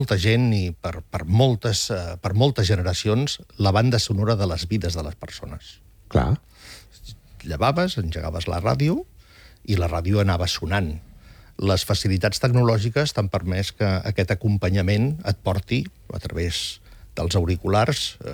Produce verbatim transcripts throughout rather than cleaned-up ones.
molta gent i per, per, moltes, uh, per moltes generacions la banda sonora de les vides de les persones. Clar. Llevaves, engegaves la ràdio i la ràdio anava sonant. Les facilitats tecnològiques t'han permès que aquest acompanyament et porti a través dels auriculars eh,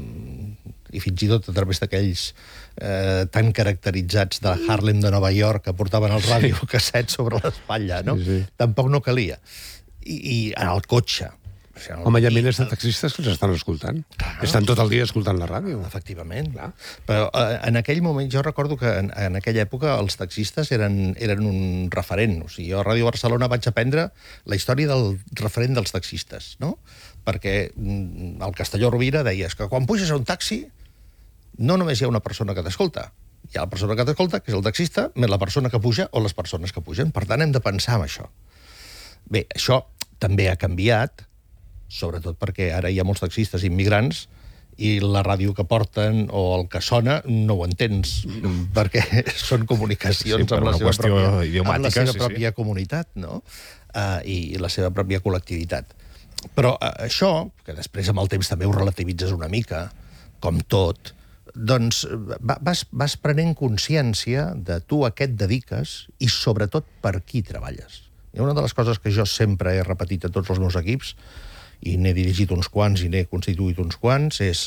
i fins i tot a través d'aquells eh, tan caracteritzats de Harlem de Nova York que portaven el radiocasset sobre l'espatlla, no? Sí, sí. Tampoc no calia. I, i en el cotxe. O sigui, Home, hi ha milers de taxistes que ens estan escoltant. Clar. Estan tot el dia escoltant la ràdio. Efectivament. Clar. Però eh, en aquell moment, jo recordo que en, en aquella època els taxistes eren, eren un referent. O sigui, jo a Ràdio Barcelona vaig aprendre la història del referent dels taxistes, no? Perquè mm, el Castelló Rovira deia que quan puges a un taxi no només hi ha una persona que t'escolta, hi ha la persona que t'escolta, que és el taxista, més la persona que puja o les persones que pugen. Per tant, hem de pensar en això. Bé, això també ha canviat, sobretot perquè ara hi ha molts taxistes immigrants i la ràdio que porten o el que sona no ho entens, perquè són comunicacions sí, amb la seva pròpia, amb la seva sí, pròpia sí. comunitat, no? Uh, i, i la seva pròpia col·lectivitat. Però uh, això, que després amb el temps també ho relativitzes una mica, com tot, doncs va, vas, vas prenent consciència de tu a què et dediques i sobretot per qui treballes. I una de les coses que jo sempre he repetit a tots els meus equips, i n'he dirigit uns quants i n'he constituït uns quants, és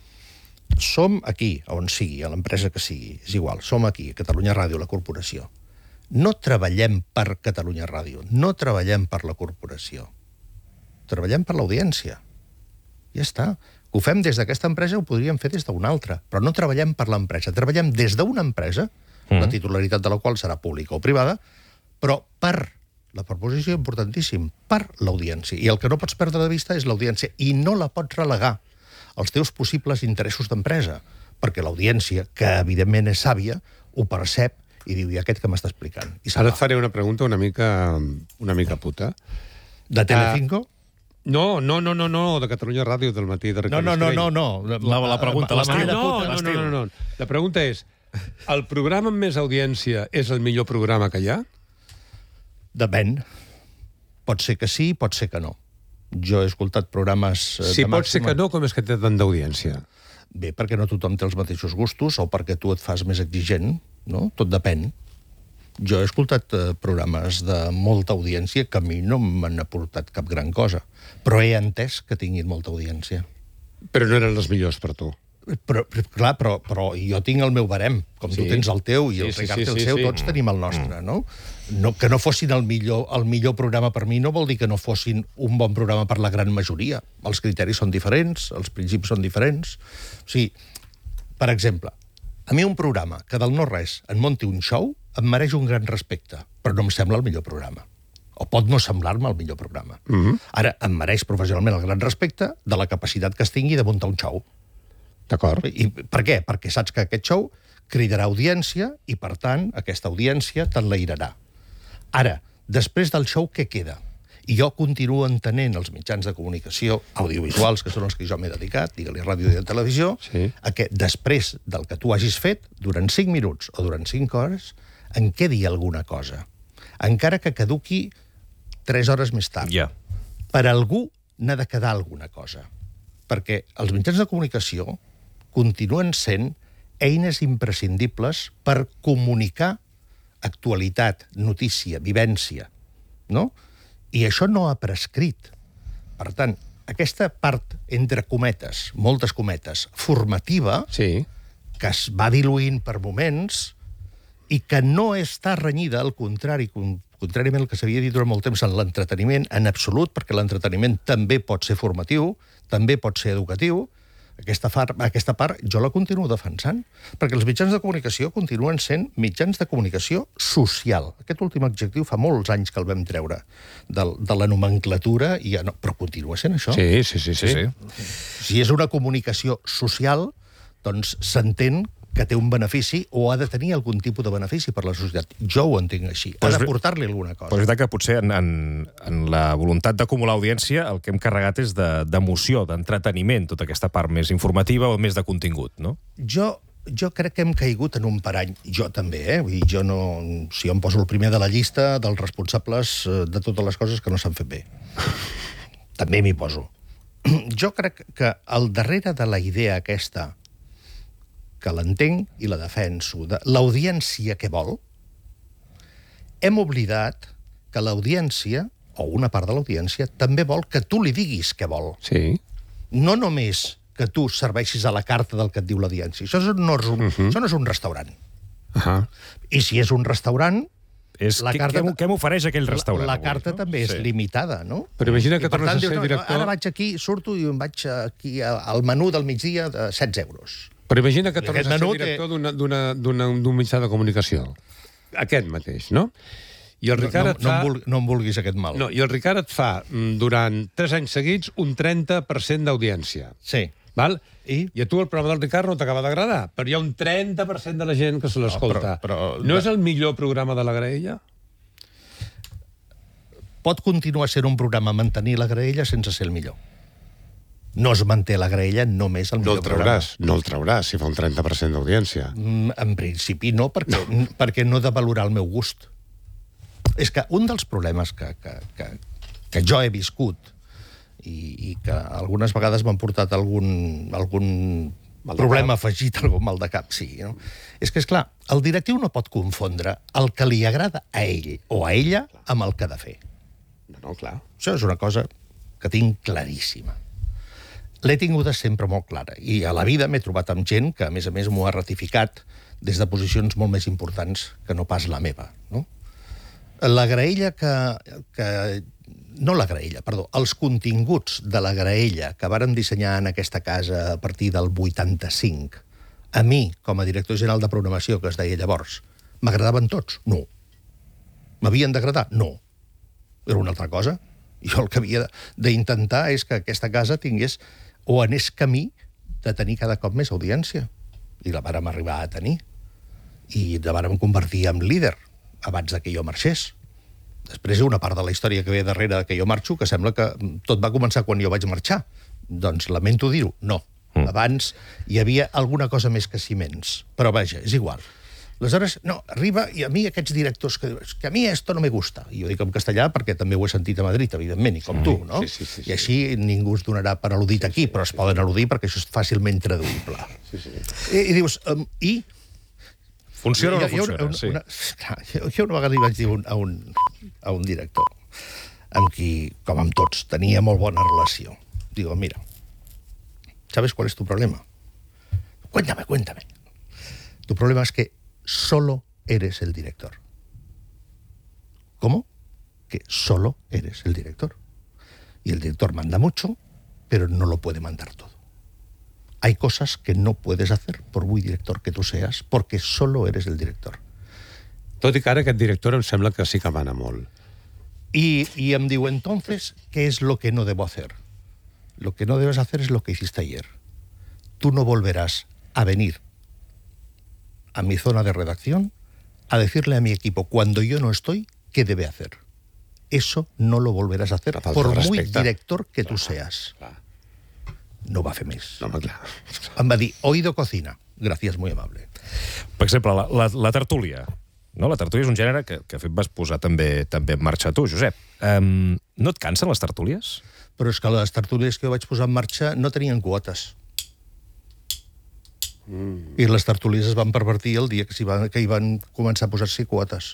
som aquí, on sigui, a l'empresa que sigui, és igual, som aquí, a Catalunya Ràdio, la corporació. No treballem per Catalunya Ràdio, no treballem per la corporació. Treballem per l'audiència. Ja està. Que ho fem des d'aquesta empresa, ho podríem fer des d'una altra, però no treballem per l'empresa. Treballem des d'una empresa, mm. la titularitat de la qual serà pública o privada, però per la proposició importantíssim, per l'audiència. I el que no pots perdre de vista és l'audiència, i no la pots relegar als teus possibles interessos d'empresa, perquè l'audiència, que evidentment és sàvia, ho percep i diu, i aquest que m'està explicant? I ara et faré una pregunta una mica, una mica puta. De Telecinco? Uh, no, no, no, no, no, de Catalunya Ràdio del matí de No, no, no, no, no. La, la pregunta, la, l'estil. la, no, no, no, no, no. La pregunta és, el programa amb més audiència és el millor programa que hi ha? Depèn. Pot ser que sí, pot ser que no. Jo he escoltat programes eh, Si de pot ser màxima... que no, com és que té tant d'audiència? Bé, perquè no tothom té els mateixos gustos o perquè tu et fas més exigent, no? Tot depèn. Jo he escoltat eh, programes de molta audiència que a mi no m'han aportat cap gran cosa, però he entès que tinguin molta audiència. Però no eren els millors per tu. Però, clar, però, però jo tinc el meu barem, com sí. tu tens el teu i Sí, el sí, Ricard sí, té el sí, seu, sí. tots tenim el nostre, no? no? Que no fossin el millor, el millor programa per mi no vol dir que no fossin un bon programa per la gran majoria. Els criteris són diferents, els principis són diferents. O sigui, per exemple, a mi un programa que del no-res en munti un show em mereix un gran respecte, però no em sembla el millor programa. O pot no semblar-me el millor programa. Mm-hmm. Ara, em mereix professionalment el gran respecte de la capacitat que es tingui de muntar un show. D'acord. I per què? Perquè saps que aquest show cridarà audiència i, per tant, aquesta audiència t'enlairarà. Ara, després del show, què queda? I jo continuo entenent els mitjans de comunicació audiovisuals, que són els que jo m'he dedicat, digue-li ràdio i televisió, Sí. a que després del que tu hagis fet, durant cinc minuts o durant cinc hores, en quedi alguna cosa. Encara que caduqui tres hores més tard. Ja. Per algú n'ha de quedar alguna cosa. Perquè els mitjans de comunicació continuen sent eines imprescindibles per comunicar actualitat, notícia, vivència, no? I això no ha prescrit. Per tant, aquesta part, entre cometes, moltes cometes, formativa, Sí. que es va diluint per moments i que no està renyida, al contrari, con- contràriament al que s'havia dit durant molt temps en l'entreteniment, en absolut, perquè l'entreteniment també pot ser formatiu, també pot ser educatiu. Aquesta, far, aquesta part jo la continuo defensant, perquè els mitjans de comunicació continuen sent mitjans de comunicació social. Aquest últim adjectiu fa molts anys que el vam treure de, de la nomenclatura, i ja no, però continua sent això. Sí, sí, sí. sí. Sí, sí. Si és una comunicació social, doncs s'entén que té un benefici o ha de tenir algun tipus de benefici per la societat. Jo ho entenc així. Ha Pues de bé- portar-li alguna cosa. Però és veritat que potser en, en, en la voluntat d'acumular audiència el que hem carregat és de- d'emoció, de, d'entreteniment, tota aquesta part més informativa o més de contingut, no? Jo, jo crec que hem caigut en un parany, jo també, eh? Vull dir, jo no... Si jo em poso el primer de la llista dels responsables eh, de totes les coses que no s'han fet bé. també m'hi poso. Jo crec que al darrere de la idea aquesta, que l'entenc i la defenso, de l'audiència què vol, hem oblidat que l'audiència, o una part de l'audiència, també vol que tu li diguis què vol. Sí. No només que tu serveixis a la carta del que et diu l'audiència. Això no és un, uh -huh. això no és un restaurant. Uh -huh. I si és un restaurant... És la què, carta, què m'ofereix aquell restaurant? La, la avui, carta no? també és Sí. limitada, no? Però imagina que I, per tornes tant, a ser dius, director... Ara vaig aquí, surto i em vaig aquí al menú del migdia de setze euros. Però imagina que tornes a ser menú director té- d'una- d'una- d'una- d'un mitjà de comunicació. Aquest mateix, no? I el Ricard no, et no, fa... em vulgui, no em vulguis aquest mal. No, i el Ricard et fa, mm, durant tres anys seguits, un trenta per cent d'audiència. Sí. Val? I? I a tu el programa del Ricard no t'acaba d'agradar, però hi ha un trenta per cent de la gent que se l'escolta. No, però- però- No és el millor programa de la graella? Pot continuar sent un programa mantenir la graella sense ser el millor. No es manté la graella només el No millor el trauràs, no el trauràs, si fa un trenta per cent d'audiència. programa. En principi no, perquè no. perquè no he de valorar el meu gust. És que un dels problemes que, que, que, que jo he viscut i, i que algunes vegades m'han portat algun, algun problema afegit, algun mal de cap, sí, no? És que, és clar, el directiu no pot confondre el que li agrada a ell o a ella amb el que ha de fer. No, no, clar. Això és una cosa que tinc claríssima. L'he tinguda sempre molt clara. I a la vida m'he trobat amb gent que, a més a més, m'ho ha ratificat des de posicions molt més importants que no pas la meva, no? La graella que... que no la graella, perdó, els continguts de la graella que vàrem dissenyar en aquesta casa a partir del vuitanta-cinc, a mi, com a director general de programació, que es deia llavors, m'agradaven tots? No. M'havien d'agradar? No. Era una altra cosa. Jo el que havia d'intentar és que aquesta casa tingués o anés camí de tenir cada cop més audiència. I la vàrem arribar a tenir. I la vàrem convertir en líder abans de que jo marxés. Després hi ha una part de la història que ve darrere que jo marxo, que sembla que tot va començar quan jo vaig marxar. Doncs lamento dir-ho, no. Mm. Abans hi havia alguna cosa més que ciments. Però vaja, és igual. Aleshores, no, arriba, i a mi aquests directors que diuen que a mi esto no me gusta. I jo dic en castellà perquè també ho he sentit a Madrid, evidentment, i com tu, no? Sí, sí, sí, sí. I així ningú es donarà per al·ludit aquí, però es poden al·ludir perquè això és fàcilment traduïble. Sí, sí. I, i dius, um, i... Funciona o no Hi ha- hi ha funciona? una, Sí. una, clar, jo, jo una vegada li vaig dir un, a, un, a un director amb qui, com amb tots, tenia molt bona relació. Digo, mira, ¿sabes cuál es tu problema? Cuéntame, cuéntame. Tu problema es que solo eres el director. ¿Cómo? Que solo eres el director. Y el director manda mucho, pero no lo puede mandar todo. Hay cosas que no puedes hacer, por muy director que tú seas, porque solo eres el director. Tot i que ara aquest director em sembla que sí que mana molt. Y, y em digo, entonces, ¿qué es lo que no debo hacer? Lo que no debes hacer es lo que hiciste ayer. Tú no volverás a venir a mi zona de redacción a decirle a mi equipo, cuando yo no estoy, qué debe hacer. Eso no lo volverás a hacer, La falta por de muy respecte. director que tú Clar, seas. clar. No va a fer més. No, home, clar. Em va dir, oído cocina. Gracias, muy amable. Per exemple, la, la, la tertúlia. No? La tertúlia és un gènere que, que de fet vas posar també també en marxa tu, Josep. Um, no et cansen les tertúlies? Però és que les tertúlies que jo vaig posar en marxa no tenien quotes. Mm. I les tertúlies es van pervertir el dia que, s'hi van, que hi van començar a posar-s'hi quotes.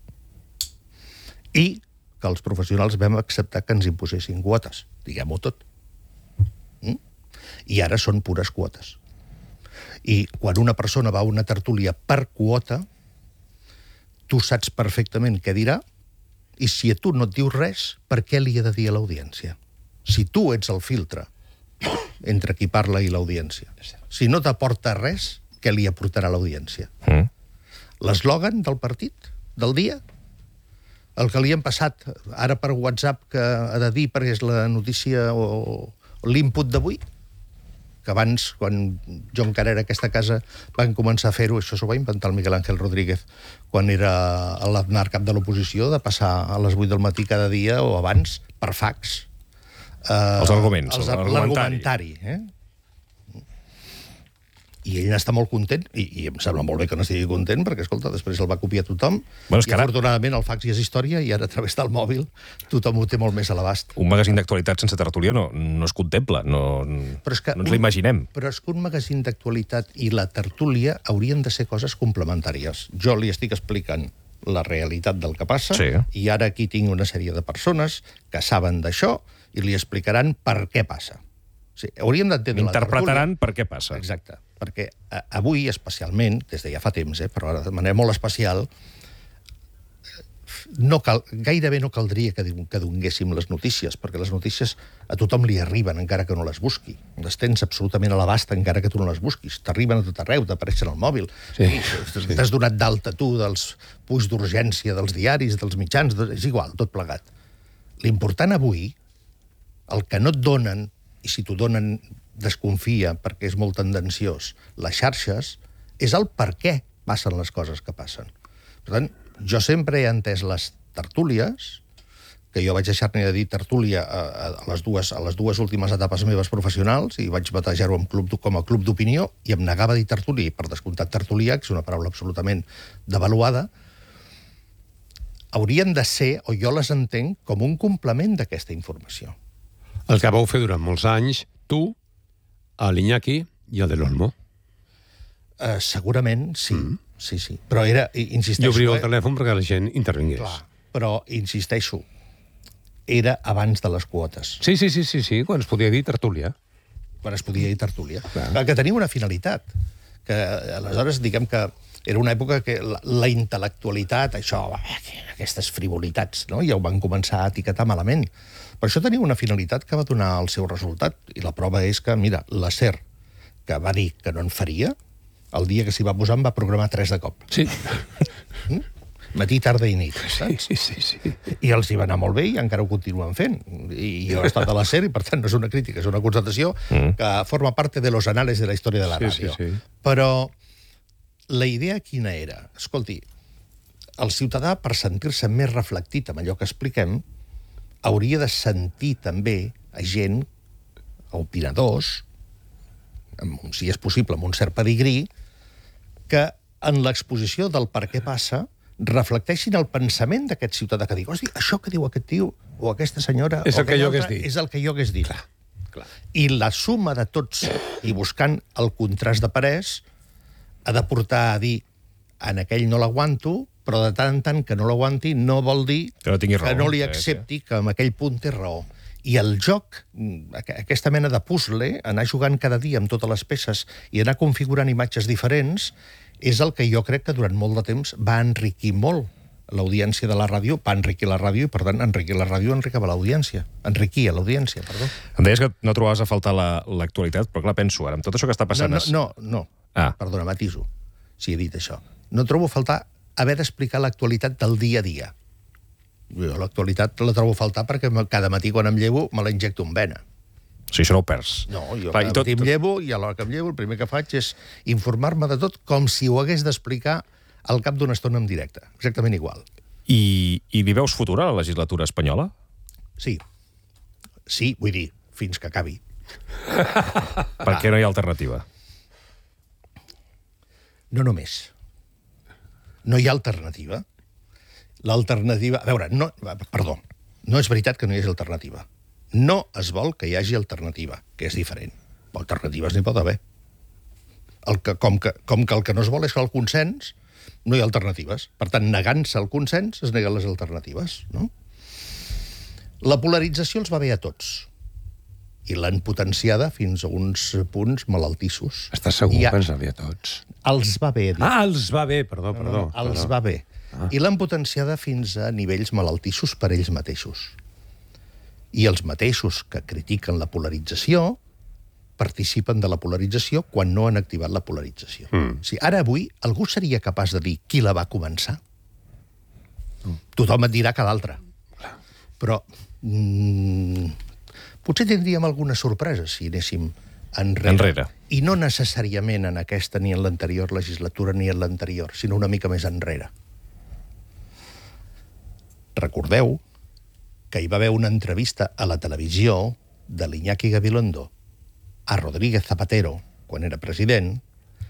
I que els professionals vam acceptar que ens imposessin quotes. Diguem-ho tot. Mm? I ara són pures quotes. I quan una persona va a una tertúlia per quota, tu saps perfectament què dirà, i si a tu no et diu res, per què li ha de dir a l'audiència? Si tu ets el filtre entre qui parla i l'audiència. Si no t'aporta res, què li aportarà l'audiència? Mm. L'eslògan del partit, del dia? El que li han passat ara per WhatsApp que ha de dir perquè és la notícia o, o l'input d'avui? Que abans, quan jo encara era a aquesta casa, van començar a fer-ho, això s'ho va inventar el Miguel Ángel Rodríguez, quan era l'Aznar cap de l'oposició, de passar a les vuit del matí cada dia o abans, per fax. Eh, els arguments, els, l'argumentari. l'argumentari. Eh? i ell n'està molt content, i, i em sembla molt bé que no estigui content, perquè, escolta, després el va copiar tothom, Bueno, és que i ara- afortunadament el fax ja és història, i ara a través del mòbil tothom ho té molt més a l'abast. Un magazín d'actualitat sense tertúlia no, no es contempla, no, Però és que no ens un- l'imaginem. Però és que un magazín d'actualitat i la tertúlia haurien de ser coses complementàries. Jo li estic explicant la realitat del que passa, Sí. i ara aquí tinc una sèrie de persones que saben d'això i li explicaran per què passa. O sigui, hauríem d'entendre la Interpretaran per què passa. tertúlia. Exacte. Perquè a, avui, especialment, des de ja fa temps, eh, però ara de manera molt especial, no cal, gairebé no caldria que, que donguéssim les notícies, perquè les notícies a tothom li arriben, encara que no les busqui. Les tens absolutament a l'abast, encara que tu no les busquis. T'arriben a tot arreu, t'apareixen al mòbil. Sí, sí. T'has donat d'alta tu dels punts d'urgència dels diaris, dels mitjans, és igual, tot plegat. L'important avui, el que no et donen, i si t'ho donen desconfia perquè és molt tendenciós, les xarxes, és el per què passen les coses que passen. Per tant, jo sempre he entès les tertúlies, que jo vaig deixar-ne de dir tertúlia a, a, les dues, a les dues últimes etapes meves professionals, i vaig batejar-ho amb club, com a club d'opinió, i em negava a dir tertúlia, i per descomptat tertulià, que és una paraula absolutament devaluada, haurien de ser, o jo les entenc, com un complement d'aquesta informació. El que vau fer durant molts anys, tu, l'Iñaki i el de l'Olmo. Uh, segurament, sí. Mm. Sí, sí. Però era, i- insisteixo... I obriu el eh, telèfon perquè la gent intervingués. Clar, però, insisteixo, era abans de les quotes, Sí, sí, sí, sí, sí, quan es podia dir tertúlia. quan es podia dir tertúlia. Clar. Que tenia una finalitat, que aleshores, diguem que era una època que la, la intel·lectualitat, això, aquestes frivolitats, no? Ja ho van començar a etiquetar malament. Per això tenia una finalitat que va donar el seu resultat, i la prova és que, mira, la SER, que va dir que no en faria, el dia que s'hi va posar en va programar tres de cop. Sí. Matí, tarda i nit, Sí, saps? sí, sí, sí. I els hi va anar molt bé i encara ho continuen fent. I jo he estat a la SER i, per tant, no és una crítica, és una constatació mm. que forma part de los anales de la història de la Sí, ràdio. sí, sí. Però la idea quina era? Escolti, el ciutadà, per sentir-se més reflectit amb allò que expliquem, hauria de sentir també a gent, a opinadors, amb, un- si és possible, amb un cert pedigrí, que en l'exposició del per què passa reflecteixin el pensament d'aquest ciutadà que diu, hosti, això que diu aquest tio o aquesta senyora... És o el que aquell jo hagués altre dit. És el que jo hagués dit. Clar, clar. I la suma de tots, i buscant el contrast de parers, ha de portar a dir en aquell no l'aguanto, però de tant en tant que no l'aguanti no vol dir Que no tingui raó. que no li Sí, accepti que en aquell punt té raó. I el joc, aqu- aquesta mena de puzzle, anar jugant cada dia amb totes les peces i anar configurant imatges diferents, és el que jo crec que durant molt de temps va enriquir molt l'audiència de la ràdio, va enriquir la ràdio i, per tant, enriquir la ràdio enriquava l'audiència. Enriquia l'audiència, perdó. Em deies que no trobaves a faltar la- l'actualitat, però clar, penso, ara, amb tot això que està No, passant... no, és- no, no. Ah. Perdona, matiso, si he dit això. No trobo a faltar haver d'explicar l'actualitat del dia a dia. Jo l'actualitat la trobo a faltar perquè cada matí quan em llevo me la injecto en vena. O sigui, això no ho perds. No, jo Clar, cada i tot, matí em llevo i a l'hora que em llevo el primer que faig és informar-me de tot com si ho hagués d'explicar al cap d'una estona en directe. Exactament igual. I, I li veus futur a la legislatura espanyola? Sí. Sí, vull dir, fins que acabi. Perquè no hi ha alternativa. No només. No hi ha alternativa. L'alternativa... A veure, no, perdó, no és veritat que no hi hagi alternativa. No es vol que hi hagi alternativa, que és diferent. Alternatives n'hi pot haver. El que, com, que, com que el que no es vol és el consens, no hi ha alternatives. Per tant, negant-se el consens, es neguen les alternatives, no? La polarització els va bé a tots. I l'han potenciada fins a uns punts malaltissos. Estàs segur I que ens havia tots? Els va bé, dic. Ah, els va bé, perdó, perdó. No, els perdó. va bé. Ah. I l'han potenciada fins a nivells malaltissos per ells mateixos. I els mateixos que critiquen la polarització participen de la polarització quan no han activat la polarització. Mm. O sigui, ara, avui, algú seria capaç de dir qui la va començar? Mm. Tothom et dirà que l'altre. Però mm, potser tindríem alguna sorpresa si anéssim enrere. Enrere. I no necessàriament en aquesta ni en l'anterior legislatura ni en l'anterior, sinó una mica més enrere. Recordeu que hi va haver una entrevista a la televisió de l'Iñaki Gabilondo a Rodríguez Zapatero, quan era president,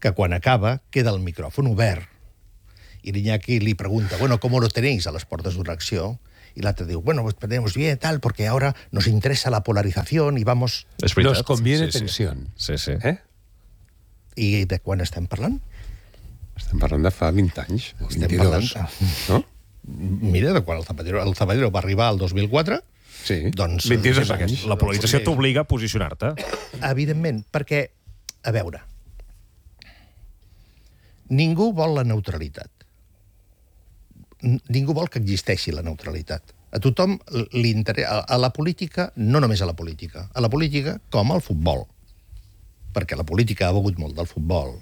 que quan acaba queda el micròfon obert i l'Iñaki li pregunta, bueno, ¿cómo lo tenéis a las puertas de una acción? Y l'altre diu, bueno, pues tenemos bien, tal, porque ahora nos interesa la polarización y vamos... És veritat. Nos conviene sí, sí. tensión. Sí, sí. Eh? I de quan estem parlant? Estem parlant de fa vint anys. Estem vint-i-dos, parlant- no? Mira, de quan el Zapatero, el Zapatero va arribar al dos mil quatre, Sí, doncs... vint-i-dos eh, anys. La polarització t'obliga a posicionar-te. Evidentment, perquè, a veure, ningú vol la neutralitat. N- Ningú vol que existeixi la neutralitat. A tothom li interessa... A la política, no només a la política, a la política com al futbol, perquè la política ha begut molt del futbol,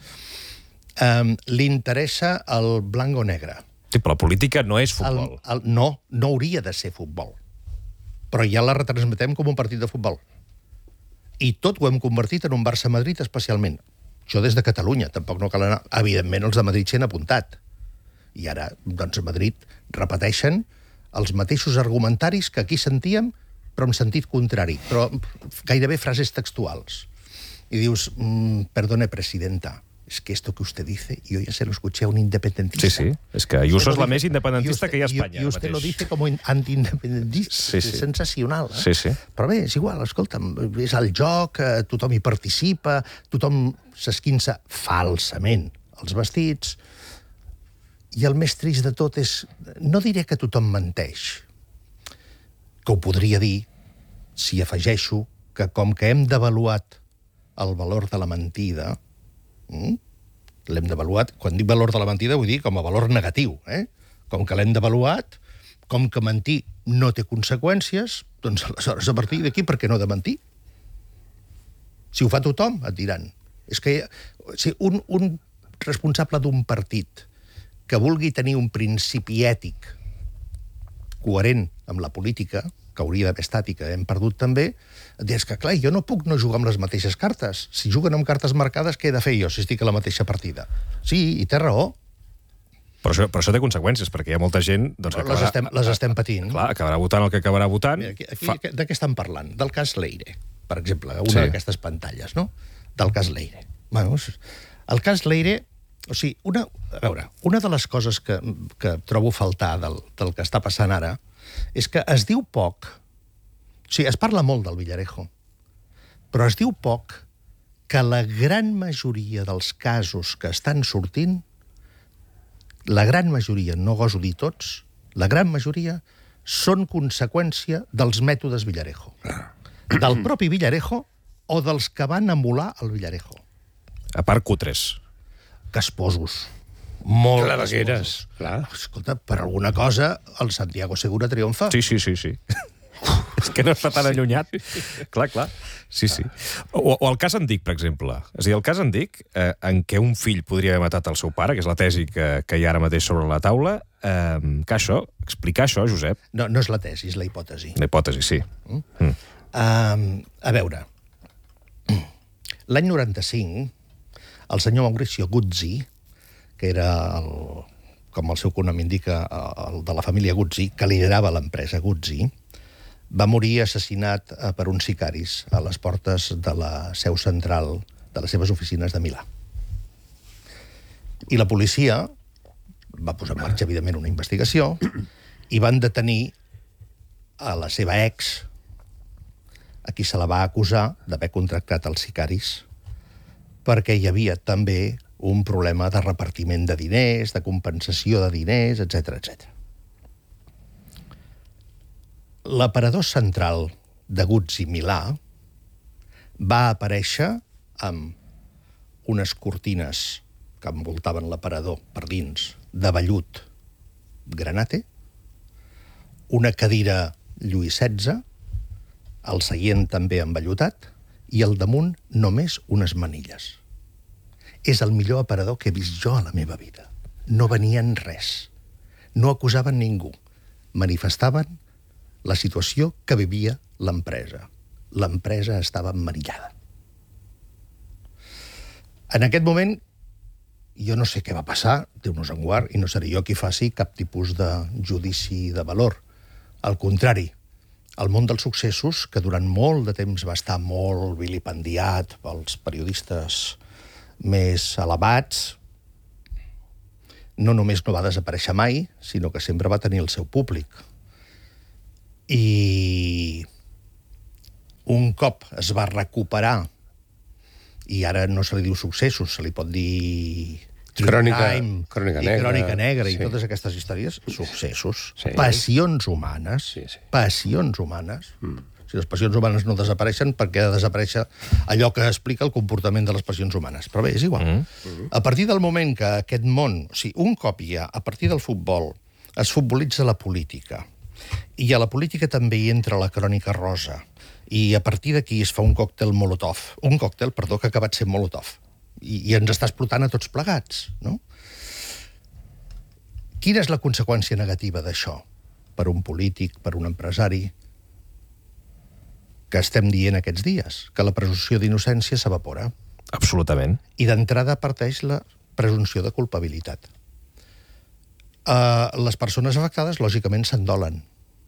um, li interessa el blanc o negre. Sí, però la política no és El, futbol. el, no, no hauria de ser futbol. Però ja la retransmetem com un partit de futbol. I tot ho hem convertit en un Barça-Madrid especialment. Això des de Catalunya, tampoc no cal anar... Evidentment, els de Madrid s'hi han apuntat. I ara, doncs, a Madrid repeteixen els mateixos argumentaris que aquí sentíem, però en sentit contrari. Però gairebé frases textuals. I dius, mm, perdone, presidenta, es que esto que usted dice, yo ya se lo escuché a un independentista. Sí, sí. És que Ayuso és la més independentista que hi ha a Espanya. I usted lo dice como antiindependentista. Sí, sí. És sensacional, eh? Sí, sí. Però bé, és igual, escolta'm, és el joc, eh, tothom hi participa, tothom s'esquinça falsament els vestits, i el més trist de tot és... No diré que tothom menteix, que ho podria dir si afegeixo que com que hem devaluat el valor de la mentida, mm? l'hem devaluat, quan dic valor de la mentida vull dir com a valor negatiu, eh? Com que l'hem devaluat, com que mentir no té conseqüències, doncs aleshores a partir d'aquí per què no de mentir? Si ho fa tothom, et diran. És que si un, un responsable d'un partit que vulgui tenir un principi ètic coherent amb la política, que hauria d'haver estat i que hem perdut també, et dius que, clar, jo no puc no jugar amb les mateixes cartes. Si juguen amb cartes marcades, què he de fer jo si estic a la mateixa partida? Sí, i té raó. Però això, però això té conseqüències, perquè hi ha molta gent... Doncs, que Les acabarà, estem, les estem patint. Clar, acabarà votant el que acabarà votant. Mira, aquí, aquí, Fa... de què estan parlant? Del cas Leire, per exemple, una Sí. d'aquestes pantalles, no? Del cas Leire. Bueno, el cas Leire... O sigui, una, a veure, una de les coses que, que trobo faltar del, del que està passant ara és que es diu poc, o sigui, es parla molt del Villarejo, però es diu poc que la gran majoria dels casos que estan sortint, la gran majoria, no goso dir tots, la gran majoria són conseqüència dels mètodes Villarejo. Del propi Villarejo o dels que van emular el Villarejo. A part cutres. Casposos. Molt Clavegueres, clar. Escolta, per alguna cosa el Santiago Segura triomfa. Sí, sí, sí, sí. És que no està tan allunyat. Clar, clar. Sí, sí. O, o el cas Andic, per exemple. És a dir, el cas Andic, eh, en què un fill podria haver matat el seu pare, que és la tesi que, que hi ha ara mateix sobre la taula, eh, que això, explicar això, Josep. No, no és la tesi, és la hipòtesi. La hipòtesi, sí. Mm. Mm. Um, a veure, l'any noranta-cinc, el senyor Mauricio Guzzi, que era, el, com el seu cognom indica, el de la família Guzzi, que liderava l'empresa Guzzi, va morir assassinat per uns sicaris a les portes de la seu central de les seves oficines de Milà. I la policia va posar en marxa, evidentment, una investigació i van detenir a la seva ex, a qui se la va acusar d'haver contractat els sicaris perquè hi havia també un problema de repartiment de diners, de compensació de diners, etcètera, etcètera. L'aparador central de Guzzi Milà va aparèixer amb unes cortines que envoltaven l'aparador per dins de vellut granate, una cadira Lluís setze, el seient també envellutat, i al damunt només unes manilles. És el millor aparador que he vist jo a la meva vida. No venien res. No acusaven ningú. Manifestaven la situació que vivia l'empresa. L'empresa estava emmanillada. En aquest moment, jo no sé què va passar, Déu-nos en guard, i no seré jo qui faci cap tipus de judici de valor. Al contrari, el món dels successos, que durant molt de temps va estar molt vilipendiat pels periodistes més elevats, no només no va desaparèixer mai, sinó que sempre va tenir el seu públic. I un cop es va recuperar, i ara no se li diu successos, se li pot dir... Crònica, Time, crònica i negra. Crònica negra sí. i totes aquestes històries, successos, Sí. passions humanes, Sí, sí. passions humanes. Mm. Si les passions humanes no desapareixen, per què ha de desaparèixer allò que explica el comportament de les passions humanes? Però bé, és igual. Mm. Mm. A partir del moment que aquest món, o sigui, un cop ja, a partir del futbol, es futbolitza la política, i a la política també hi entra la crònica rosa, i a partir d'aquí es fa un còctel Molotov, un còctel, perdó, que ha acabat sent Molotov, i, i ens està explotant a tots plegats, no? Quina és la conseqüència negativa d'això? Per un polític, per un empresari, que estem dient aquests dies, que la presumpció d'innocència s'evapora. Absolutament. I d'entrada parteix la presumpció de culpabilitat. Uh, les persones afectades, lògicament, s'endolen.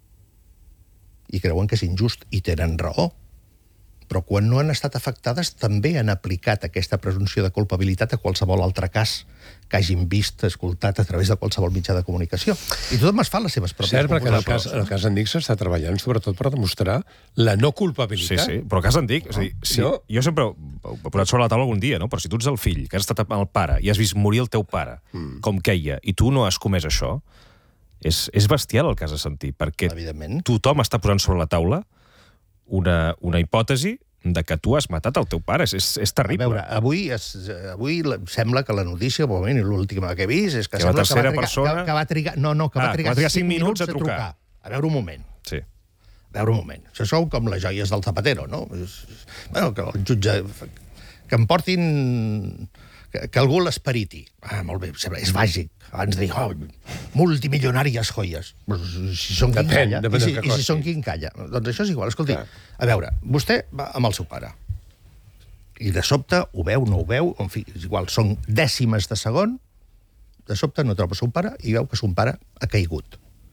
I creuen que és injust, i tenen raó. Però quan no han estat afectades també han aplicat aquesta presumpció de culpabilitat a qualsevol altre cas que hagin vist, escoltat a través de qualsevol mitjà de comunicació. I tothom es fa les seves pròpies Cert, perquè en el cas, conclusions. en el cas Endic s'està treballant sobretot per demostrar la no Sí, culpabilitat. sí, però cas antic, és a dir, si, No. jo sempre ho he posat sobre la taula algun dia, no? Però si tu ets el fill, que has estat amb el pare, i has vist morir el teu pare, mm. com queia, i tu no has comès això, és, és bestial el que has de sentir, perquè Evidentment. tothom està posant sobre la taula una, una hipòtesi de que tu has matat el teu pare. És, és, és A terrible. veure, avui, es, avui la- sembla que la notícia, moment, i l'última que he vist, és que, Que la sembla tercera que va, trigar, persona- que, que va trigar... No, no, que va Ah, trigar, que va trigar cinc cinc minuts a trucar. A veure, un moment. Sí. A veure, un moment. Això són com les joies del Zapatero, no? És, bueno, que el jutge... Que em portin... Que, que algú l'esperiti. Ah, molt bé, és bàsic. Abans de dir, oh, multimilionàries joies. Pues, si són qui en Depèn, calla. depèn I si, del que i si costi. són qui en calla. Doncs això és igual. Escolti, Clar. a veure, vostè va amb el seu pare. I de sobte, ho veu, no ho veu, en fi, és igual, són dècimes de segon, de sobte no troba son pare i veu que son pare ha caigut.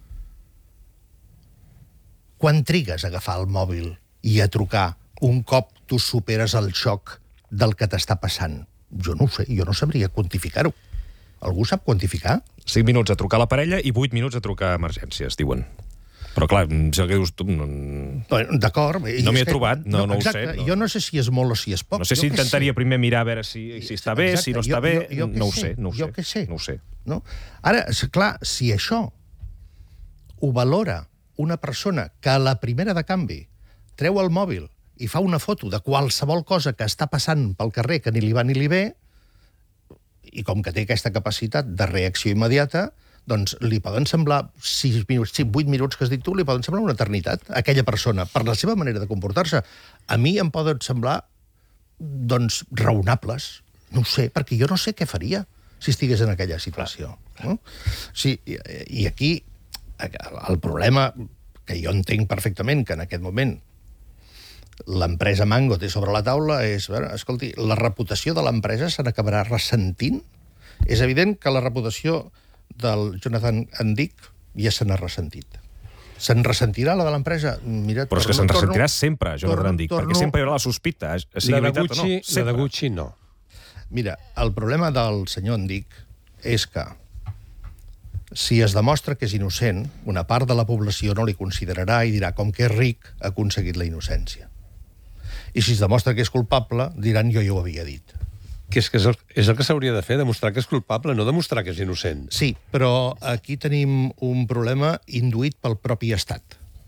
Quan trigues a agafar el mòbil i a trucar un cop tu superes el xoc del que t'està passant? Jo no ho sé, jo no sabria quantificar-ho. Algú sap quantificar? cinc minuts a trucar a la parella i vuit minuts a trucar a emergències, diuen. Però clar, si el que dius tu... No, Bueno, d'acord. i No m'hi és he trobat, no- no ho exacte, sé, no. Jo no sé si és molt o si és poc. no sé jo si què intentaria sé. primer mirar a veure si, si està bé, si no Exacte, està jo- bé, jo- jo què no ho sé, sé, no ho jo sé. què sé. No ho sé. No? Ara, és clar, si això ho valora una persona que a la primera de canvi treu el mòbil i fa una foto de qualsevol cosa que està passant pel carrer que ni li va ni li ve, i com que té aquesta capacitat de reacció immediata, doncs li poden semblar sis minuts, sí, vuit minuts que has dit tu, li poden semblar una eternitat a aquella persona, per la seva manera de comportar-se. A mi em poden semblar, doncs, raonables. No ho sé, perquè jo no sé què faria si estigués en aquella situació. No? Sí, i, i aquí el problema, que jo entenc perfectament que en aquest moment l'empresa Mango té sobre la taula és, veure, escolti, la reputació de l'empresa se n'acabarà ressentint? És evident que la reputació del Jonathan Endic ja se n'ha ressentit. Se'n ressentirà la de l'empresa? Mira, Però és que torno- se'n torno- ressentirà sempre, Jonathan torno- Endic, perquè torno- sempre hi haurà la sospita, sigui La de veritat Gucci, o no. la de Sempre. Gucci no. Mira, el problema del senyor Endic és que si es demostra que és innocent, una part de la població no li considerarà i dirà, com que és ric, ha aconseguit la innocència. I si es demostra que és culpable, diran, jo ja ho havia dit. Que és, que és, el, és el que s'hauria de fer, demostrar que és culpable, no demostrar que és innocent. Sí, però aquí tenim un problema induït pel propi Estat.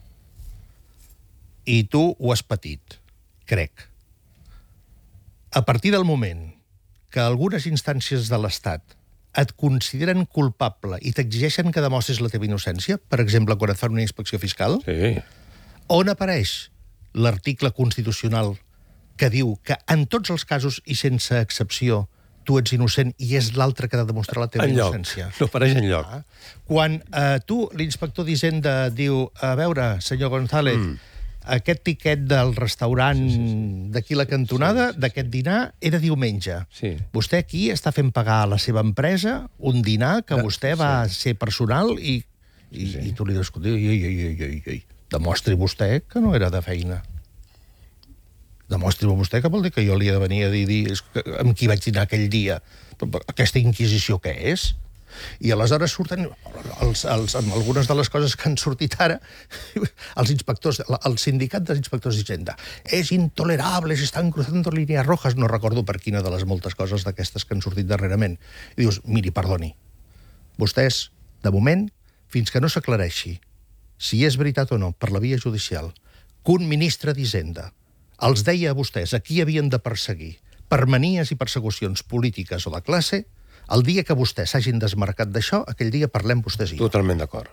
I tu ho has patit, crec. A partir del moment que algunes instàncies de l'Estat et consideren culpable i t'exigeixen que demostris la teva innocència, per exemple, quan et fan una inspecció fiscal, Sí. on apareix l'article constitucional que diu que en tots els casos i sense excepció tu ets innocent i és l'altre que ha de demostrar la teva Enlloc. innocència? No apareix enlloc. Ah. Quan eh, tu, l'inspector d'Hisenda, diu, a veure, senyor González, mm. aquest tiquet del restaurant sí, sí, sí. d'aquí la cantonada, sí, sí, sí. d'aquest dinar, era diumenge. Sí. Vostè aquí està fent pagar a la seva empresa un dinar que De- vostè va ser personal i, i, sí, sí. i tu li dius, escolta, ei, ei, ei, ei, ei, ei, demostri vostè que no era de feina. Demostri-m'ho vostè, que vol dir que jo li he de venir a dir, dir amb qui vaig dinar aquell dia. Aquesta inquisició què és? I aleshores surten els, els, amb algunes de les coses que han sortit ara, els inspectors, el sindicat dels inspectors d'Hisenda. És intolerable, s'estan cruzando línies rojas. No recordo per quina de les moltes coses d'aquestes que han sortit darrerament. I dius, miri, perdoni, vostès, de moment, fins que no s'aclareixi si és veritat o no, per la via judicial, que un ministre d'Hisenda els deia a vostès a qui havien de perseguir per manies i persecucions polítiques o de classe, el dia que vostès s'hagin desmarcat d'això, aquell dia parlem vostès i jo. Totalment d'acord.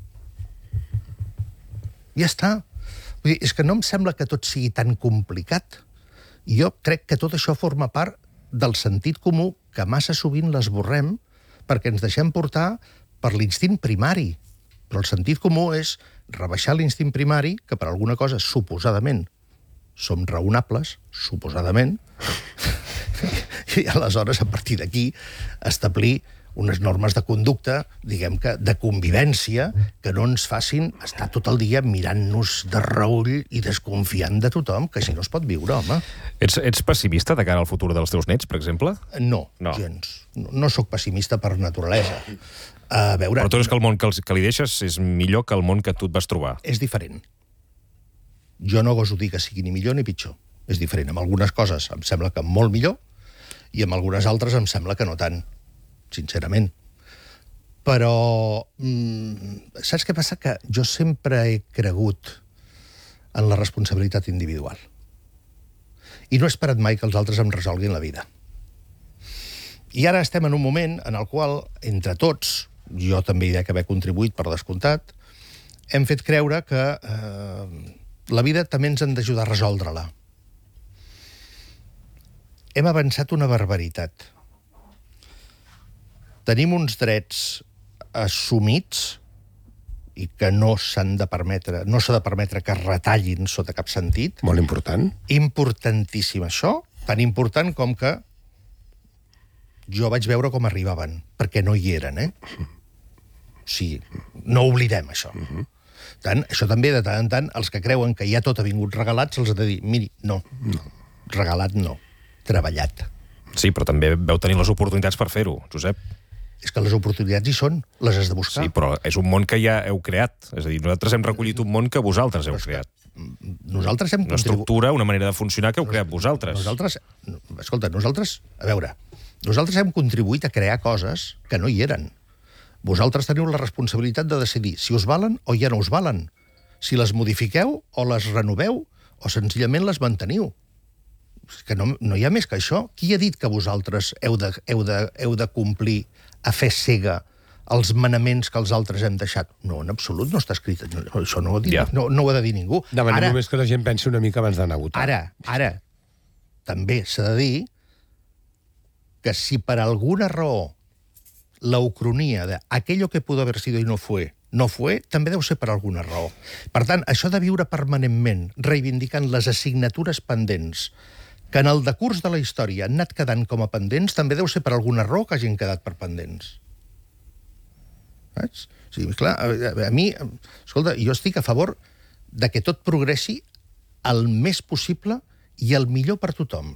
Ja està. Vull dir, és que no em sembla que tot sigui tan complicat. Jo crec que tot això forma part del sentit comú que massa sovint l'esborrem perquè ens deixem portar per l'instint primari. Però el sentit comú és rebaixar l'instint primari, que per alguna cosa, suposadament, som raonables, suposadament, i aleshores, a partir d'aquí, establir unes normes de conducta, diguem que, de convivència, que no ens facin estar tot el dia mirant-nos de reull i desconfiant de tothom, que així no es pot viure, home. Ets, ets pessimista de cara al futur dels teus nets, per exemple? No, No. gens. No, no sóc pessimista per naturalesa. A veure... Però tu creus que el món que, els, que li deixes és millor que el món que tu et vas trobar? És diferent. Jo no goso dir que sigui ni millor ni pitjor. És diferent. Amb algunes coses em sembla que molt millor i amb algunes altres em sembla que no tant, sincerament. Però mmm, saps què passa? Que jo sempre he cregut en la responsabilitat individual. I no he esperat mai que els altres em resolguin la vida. I ara estem en un moment en el qual, entre tots, jo també hi he d'haver contribuït per descomptat, hem fet creure que eh, la vida també ens han d'ajudar a resoldre-la. Hem avançat una barbaritat. Tenim uns drets assumits i que no s'han de permetre, no s'ha de permetre que es retallin sota cap sentit. Molt important. Importantíssim això, tan important com que jo vaig veure com arribaven, perquè no hi eren, eh? O sigui, no oblidem això. Uh-huh. Tant, això també, de tant en tant, els que creuen que ja tot ha vingut regalat, se'ls ha de dir, miri, no, no, regalat no, treballat. Sí, però també veu tenir les oportunitats per fer-ho, Josep. És que les oportunitats hi són, les has de buscar. Sí, però és un món que ja heu creat. És a dir, nosaltres hem recollit un món que vosaltres heu creat. Nosaltres hem Una estructura, una manera de funcionar que heu creat vosaltres. Nosaltres, escolta, nosaltres, a veure, nosaltres hem contribuït a crear coses que no hi eren. Vosaltres teniu la responsabilitat de decidir si us valen o ja no us valen, si les modifiqueu o les renoveu o senzillament les manteniu. És que no, no hi ha més que això. Qui ha dit que vosaltres heu de, heu de, heu de complir a fer cega els manaments que els altres hem deixat? No, en absolut no està escrit. No, això no ho, ha dit, Ja. no, no ho ha de dir ningú. Demanem Ara, només que la gent pensi una mica abans d'anar a votar. Ara, ara, també s'ha de dir que si per alguna raó la ucronia de aquello que pudo haber sido y no fue, no fue, també deu ser per alguna raó. Per tant, això de viure permanentment reivindicant les assignatures pendents que en el decurs de la història han anat quedant com a pendents, també deu ser per alguna raó que hagin quedat per pendents. Saps? Sí, clar, a, a mi, escolta, jo estic a favor de que tot progressi el més possible i el millor per tothom.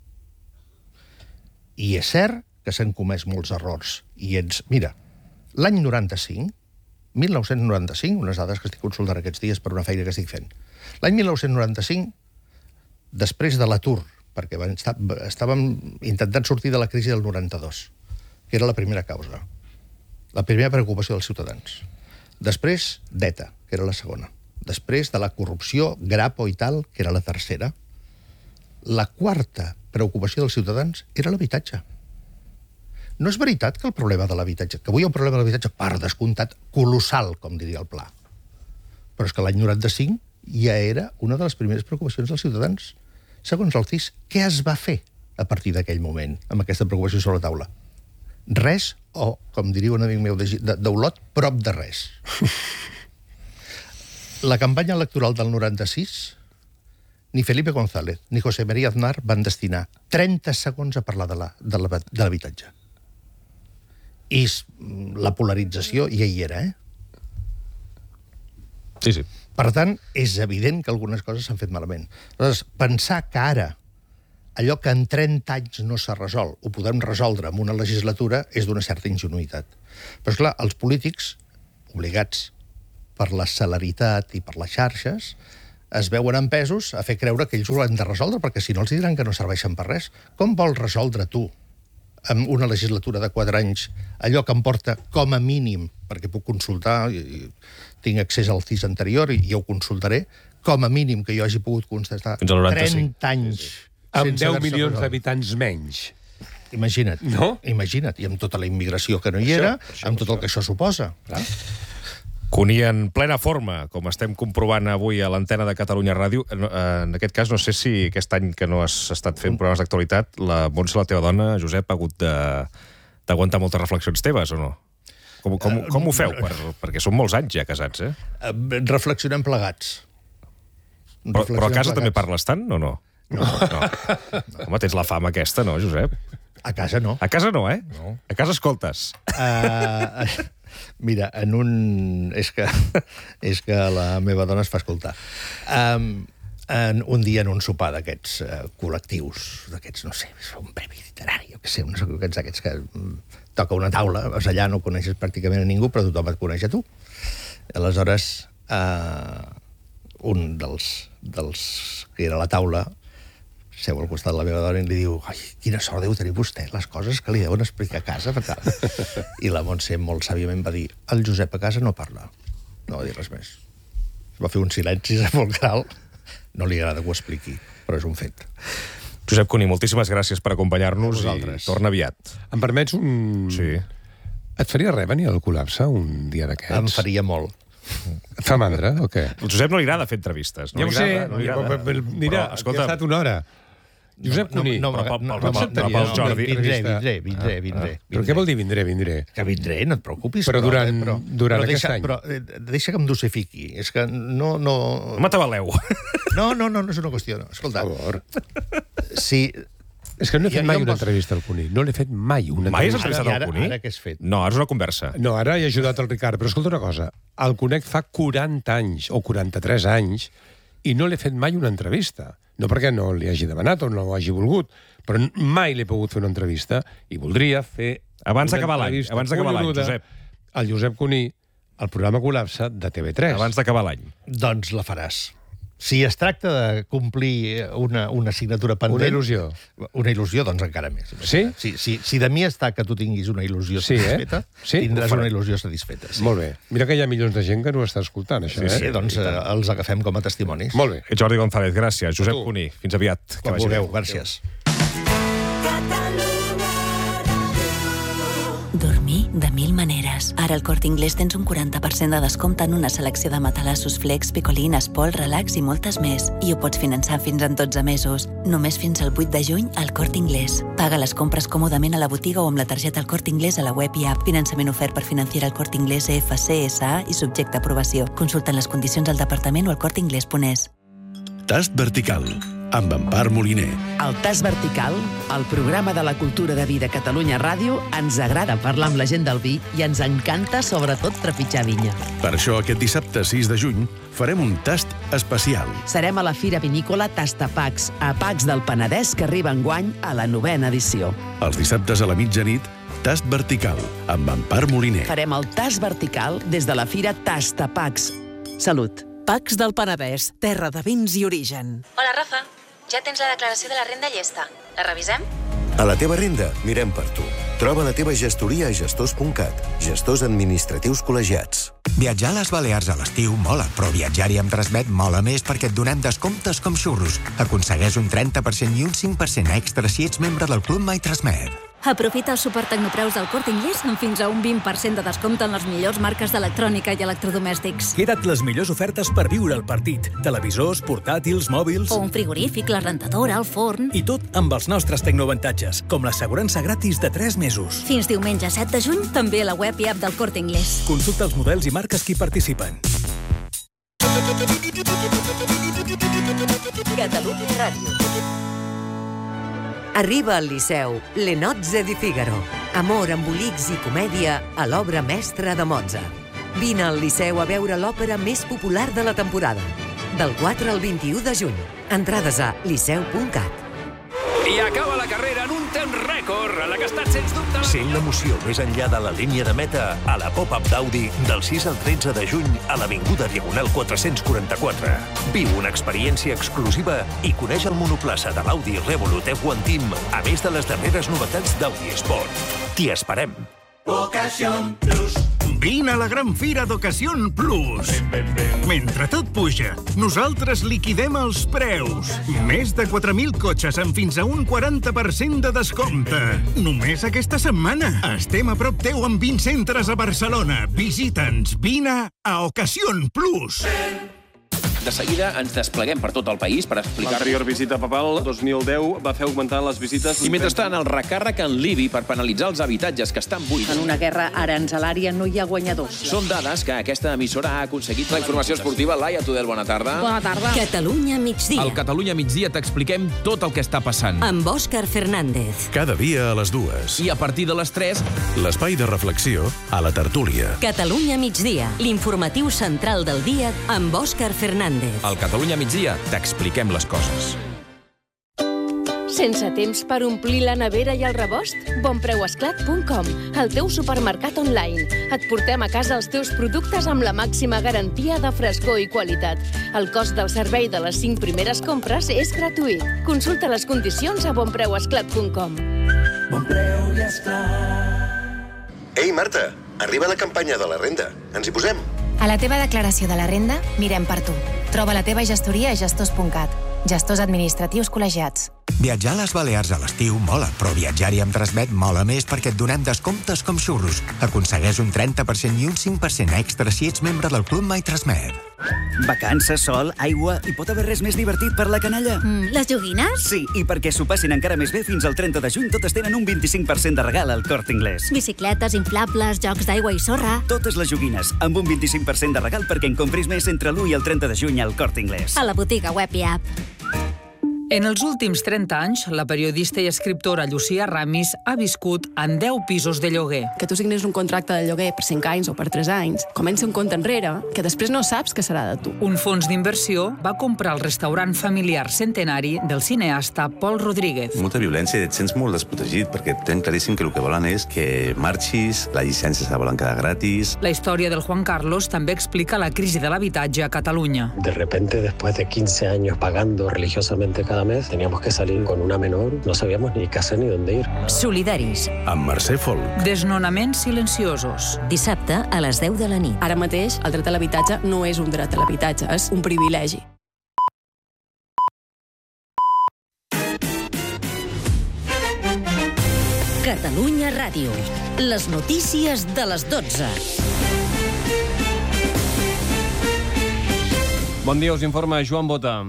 I és cert que s'han comès molts errors. I ens... Mira, l'any noranta-cinc, mil nou-cents noranta-cinc, unes dades que estic consultant aquests dies per una feina que estic fent, l'any mil nou-cents noranta-cinc, després de l'atur, perquè van estar, estàvem intentant sortir de la crisi del noranta-dos, que era la primera causa, la primera preocupació dels ciutadans. Després, d'ETA, que era la segona. Després de la corrupció, Grapo i tal, que era la tercera. La quarta preocupació dels ciutadans era l'habitatge. No és veritat que el problema de l'habitatge, que avui hi ha un problema de l'habitatge, per descomptat, colossal, com diria el Pla. Però és que l'any noranta-cinc ja era una de les primeres preocupacions dels ciutadans. Segons el C I S, què es va fer a partir d'aquell moment amb aquesta preocupació sobre la taula? Res, o, com diria un amic meu d'Olot, prop de res. La campanya electoral del noranta-sis, ni Felipe González ni José María Aznar van destinar trenta segons a parlar de l'habitatge. I la polarització ja hi era, eh? Sí, sí. Per tant, és evident que algunes coses s'han fet malament. Aleshores, pensar que ara allò que en trenta anys no s'ha resolt ho podem resoldre amb una legislatura és d'una certa ingenuïtat. Però, esclar, els polítics, obligats per la celeritat i per les xarxes, es veuen empesos a fer creure que ells ho han de resoldre, perquè si no els diran que no serveixen per res. Com vols resoldre tu, amb una legislatura de quatre anys, allò que em porta com a mínim, perquè puc consultar, i tinc accés al C I S anterior i ja ho consultaré, com a mínim que jo hagi pogut constatar Fins al noranta-cinc. trenta anys Amb deu milions d'habitants menys. Imagina't, no? imagina't, i amb tota la immigració que no hi era, això, això, amb tot el que això suposa. Clar. Cuní en plena forma, com estem comprovant avui a l'antena de Catalunya Ràdio. En aquest cas, no sé si aquest any que no has estat fent programes d'actualitat, la Montse, la teva dona, Josep, ha hagut d'aguantar moltes reflexions teves, o no? Com, com, com ho feu? Per, perquè són molts anys ja casats, eh? Reflexionem plegats. Però, però a casa també parles tant, o no? No, no. Home, tens la fama aquesta, no, Josep? A casa no. A casa no, eh? No. A casa escoltes. Uh, mira, en un... És que, és que la meva dona es fa escoltar. Um, en un dia en un sopar d'aquests uh, col·lectius, d'aquests, no sé, un premi literari, jo què sé, uns d'aquests que um, toca una taula, vas allà, no coneixes pràcticament a ningú, però tothom et coneix a tu. Aleshores, uh, un dels, dels que era a la taula seu al costat de la meva dona i li diu: ai, quina sort deu tenir vostè, les coses que li deuen explicar a casa. I la Montse molt sàviament va dir: el Josep a casa no parla. No va dir res més. Va fer un silenci sepulcral. No li agrada que ho expliqui, però és un fet. Josep Cuní, moltíssimes gràcies per acompanyar-nos i torna aviat. Em permets un... Sí. Et faria res venir al col·lapse un dia d'aquests? Em faria molt. Et fa mandra, o què? Al Josep no li agrada fer entrevistes. No ja ho li sé, agrada, no li agrada. però, mira, Però, escolta, ha estat una hora. Josep Cuní, no, no, però no, pel- no, pel- no, pel no, Jordi. vindré, vindré, vindré, vindré. però què vol dir vindré, vindré? Que vindré, no et preocupis. Però durant- però, durant però aquest deixa, any. Però eh, deixa que em dosifiqui. És que no... No, No m'atabaleu. no, no, no, no és una qüestió. No. Escolta, Per favor. si... És que no he Jo- fet mai jo em una poso- entrevista al Cuní. No l'he fet mai una Mai has entrevista. entrevistat I al ara- Cuní? ara què has fet? No, ara és una conversa. No, ara he ajudat el Ricard, però escolta una cosa. El conec fa quaranta anys, o quaranta-tres anys, i no l'he fet mai una entrevista. No perquè no li hagi demanat o no ho hagi volgut, però mai l'he pogut fer una entrevista i voldria fer... Abans una d'acabar l'any, entrevista abans d'acabar l'any, collonuda Josep. al Josep Cuní, al programa Col·lapse de T V tres. Abans d'acabar l'any. Doncs la faràs. Si es tracta de complir una, una assignatura pendent... Una il·lusió. Una il·lusió, doncs encara més. Sí? Si, si, si de mi està que tu tinguis una il·lusió Sí, eh? satisfeta, Sí? tindràs Ho faré. una il·lusió satisfeta. Sí. Molt bé. Mira que hi ha milions de gent que no ho està escoltant, això, Sí, eh? sí, doncs eh, els agafem com a testimonis. Molt bé. Jordi González, gràcies. Josep tu. Cuní, fins aviat. Que Quan vagi bé. vulgueu, gràcies. Dormir de mil maneres. Ara al Corte Inglés tens un quaranta per cent de descompte en una selecció de matalassos Flex, Picolín, Espol, Relax i moltes més. I ho pots finançar fins en dotze mesos. Només fins al vuit de juny al Corte Inglés. Paga les compres còmodament a la botiga o amb la targeta al Corte Inglés a la web i app. Finançament ofert per Financiera al Corte Inglés, E F C, S A i subjecte a aprovació. Consulta les condicions al departament o al corteinglés punt es. Tast vertical, amb Empar Moliner. El Tast Vertical, el programa de la cultura de vi de Catalunya Ràdio, ens agrada parlar amb la gent del vi i ens encanta, sobretot, trepitjar vinya. Per això, aquest dissabte sis de juny, farem un tast especial. Serem a la Fira Vinícola Tastapacs, a Pacs del Penedès, que arriba enguany a la novena edició. Els dissabtes a la mitjanit, Tast vertical, amb Empar Moliner. Farem el Tast Vertical des de la Fira Tastapacs. Salut! Pacs del Penedès, terra de vins i origen. Hola, Rafa. Ja tens la declaració de la renda llesta. La revisem? A la teva renda, mirem per tu. Troba la teva gestoria a gestors punt cat. Gestors administratius col·legiats. Viatjar a les Balears a l'estiu mola, però viatjar-hi amb Transmet mola més perquè et donem descomptes com xurros. Aconsegueix un trenta per cent i un cinc per cent extra si ets membre del Club My Transmet. Aprofita els supertecnopreus del Corte Inglés amb fins a un vint per cent de descompte en les millors marques d'electrònica i electrodomèstics. Queda't les millors ofertes per viure el partit. Televisors, portàtils, mòbils... O un frigorífic, la rentadora, el forn... I tot amb els nostres tecnoavantatges, com l'assegurança gratis de tres mesos. Fins diumenge set de juny, també a la web i app del Corte Inglés. Consulta els models i marques que hi participen. Catalunya Ràdio. Arriba al Liceu, Le nozze di Figaro. Amor, embolics i comèdia a l'obra mestra de Mozart. Vine al Liceu a veure l'òpera més popular de la temporada. Del quatre al vint-i-u de juny. Entrades a liceu punt cat. I acaba la carrera en un temps rècord, a la que ha estat, sens dubte... Sent l'emoció més enllà de la línia de meta a la Pop-Up d'Audi del sis al tretze de juny a l'Avinguda Diagonal quatre-cents quaranta-quatre. Viu una experiència exclusiva i coneix el monoplaça de l'Audi Revolut F un Team, a més de les darreres novetats d'Audi Sport. T'hi esperem. Ocasión Plus. Vine a la gran fira d'Ocasión Plus. Mentre tot puja, nosaltres liquidem els preus. Més de quatre mil cotxes amb fins a un quaranta per cent de descompte. Només aquesta setmana. Estem a prop teu amb vint centres a Barcelona. Visita'ns. Vine a Ocasión Plus. De seguida ens despleguem per tot el país per explicar... L'anterior visita papal, dos mil deu, va fer augmentar les visites... I mentrestant, el recàrrec en l'I B I per penalitzar els habitatges que estan buits. En una guerra aranzelària no hi ha guanyadors. Són dades que aquesta emissora ha aconseguit. La informació esportiva, Laia Tudel, bona tarda. Bona tarda. Catalunya migdia. Al Catalunya migdia t'expliquem tot el que està passant. Amb Òscar Fernández. Cada dia a les dues. I a partir de les tres... L'espai de reflexió a la tertúlia. Catalunya migdia, l'informatiu central del dia amb Òscar Fernández. Al Catalunya migdia t'expliquem les coses. Sense temps per omplir la nevera i el rebost? bonpreuesclat punt com, el teu supermercat online. Et portem a casa els teus productes amb la màxima garantia de frescor i qualitat. El cost del servei de les cinc primeres compres és gratuït. Consulta les condicions a bonpreuesclat punt com. Bonpreu i Esclat. Ei, Marta, arriba la campanya de la renda. Ens hi posem? A la teva declaració de la renda, mirem per tu. Troba la teva gestoria a gestors punt cat. Gestors administratius col·legiats. Viatjar a les Balears a l'estiu mola, però viatjar-hi amb Transmet mola més perquè et donem descomptes com xurros. Aconsegueix un trenta per cent i un cinc per cent extra si ets membre del Club My Transmet. Vacances, sol, aigua i pot haver res més divertit per la canalla. Mm, les joguines? Sí, i perquè s'ho passin encara més bé, fins al trenta de juny totes tenen un vint-i-cinc per cent de regal al Corte Inglés. Bicicletes, inflables, jocs d'aigua i sorra... Totes les joguines, amb un vint-i-cinc per cent de regal perquè en compris més entre l'u i el trenta de juny al Corte Inglés. A la botiga web i app. En els últims trenta anys, la periodista i escriptora Llucia Ramis ha viscut en deu pisos de lloguer. Que tu signes un contracte de lloguer per cinc anys o per tres anys, comença un compte enrere que després no saps què serà de tu. Un fons d'inversió va comprar el restaurant familiar centenari del cineasta Pol Rodríguez. Molta violència i et sents molt desprotegit perquè tenen claríssim que el que volen és que marxis, la llicència se la volen quedar gratis. La història del Juan Carlos també explica la crisi de l'habitatge a Catalunya. De repente, después de quince años pagando religiosamente cada mes, teníamos que salir con una menor, no sabíamos ni qué hacer ni dónde ir. Solidaris. Amb Mercè Folk. Desnonaments silenciosos. Dissabte a les deu de la nit. Ara mateix, el dret a l'habitatge no és un dret a l'habitatge, és un privilegi. Catalunya Ràdio. Les notícies de les dotze. Bon dia, us informa Joan Bota.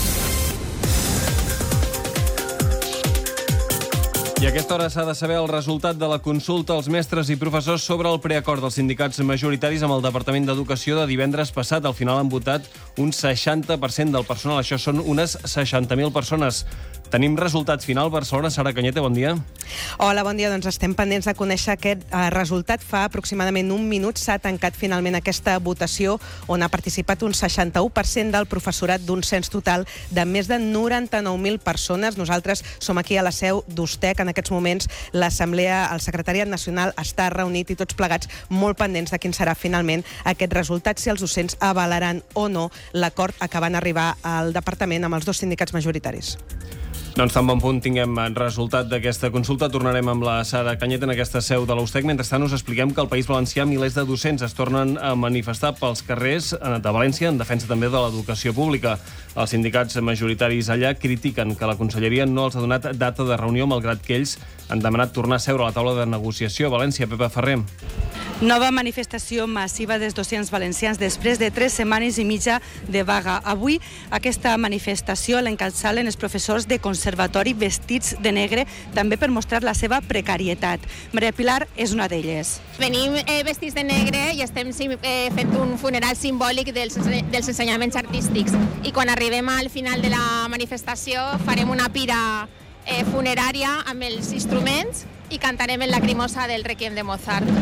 I a aquesta hora s'ha de saber el resultat de la consulta als mestres i professors sobre el preacord dels sindicats majoritaris amb el Departament d'Educació de divendres passat. Al final han votat un seixanta per cent del personal. Això són unes seixanta mil persones. Tenim resultat final. Barcelona, Sara Canyete, bon dia. Hola, bon dia. Doncs estem pendents de conèixer aquest eh, resultat. Fa aproximadament un minut s'ha tancat finalment aquesta votació on ha participat un seixanta-u per cent del professorat d'un cens total de més de noranta-nou mil persones. Nosaltres som aquí a la seu d'Ustec. En aquests moments l'Assemblea, el Secretariat Nacional està reunit i tots plegats molt pendents de quin serà finalment aquest resultat, si els docents avalaran o no l'acord a què van arribar al departament amb els dos sindicats majoritaris. Doncs tan bon punt tinguem el resultat d'aquesta consulta. Tornarem amb la Sara Canyet en aquesta seu de l'Ustec. Mentrestant us expliquem que al País Valencià milers de docents es tornen a manifestar pels carrers de València en defensa també de l'educació pública. Els sindicats majoritaris allà critiquen que la Conselleria no els ha donat data de reunió, malgrat que ells han demanat tornar a seure a la taula de negociació. València, Pepa Ferrer. Nova manifestació massiva dels docents valencians després de tres setmanes i mitja de vaga. Avui aquesta manifestació l'encapçalen els professors de conservatori vestits de negre, també per mostrar la seva precarietat. Maria Pilar és una d'elles. Venim eh, vestits de negre i estem eh, fent un funeral simbòlic dels, dels ensenyaments artístics. I quan arribem al final de la manifestació farem una pira eh, funerària amb els instruments i cantarem el Lacrimosa del Requiem de Mozart.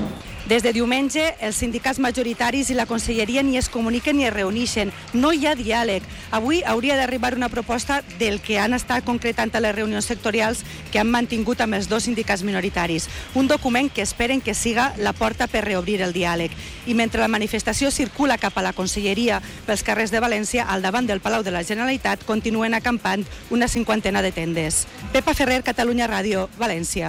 Des de diumenge, els sindicats majoritaris i la conselleria ni es comuniquen ni es reuneixen. No hi ha diàleg. Avui hauria d'arribar una proposta del que han estat concretant a les reunions sectorials que han mantingut amb els dos sindicats minoritaris. Un document que esperen que siga la porta per reobrir el diàleg. I mentre la manifestació circula cap a la conselleria pels carrers de València, al davant del Palau de la Generalitat continuen acampant una cinquantena de tendes. Pepa Ferrer, Catalunya Ràdio, València.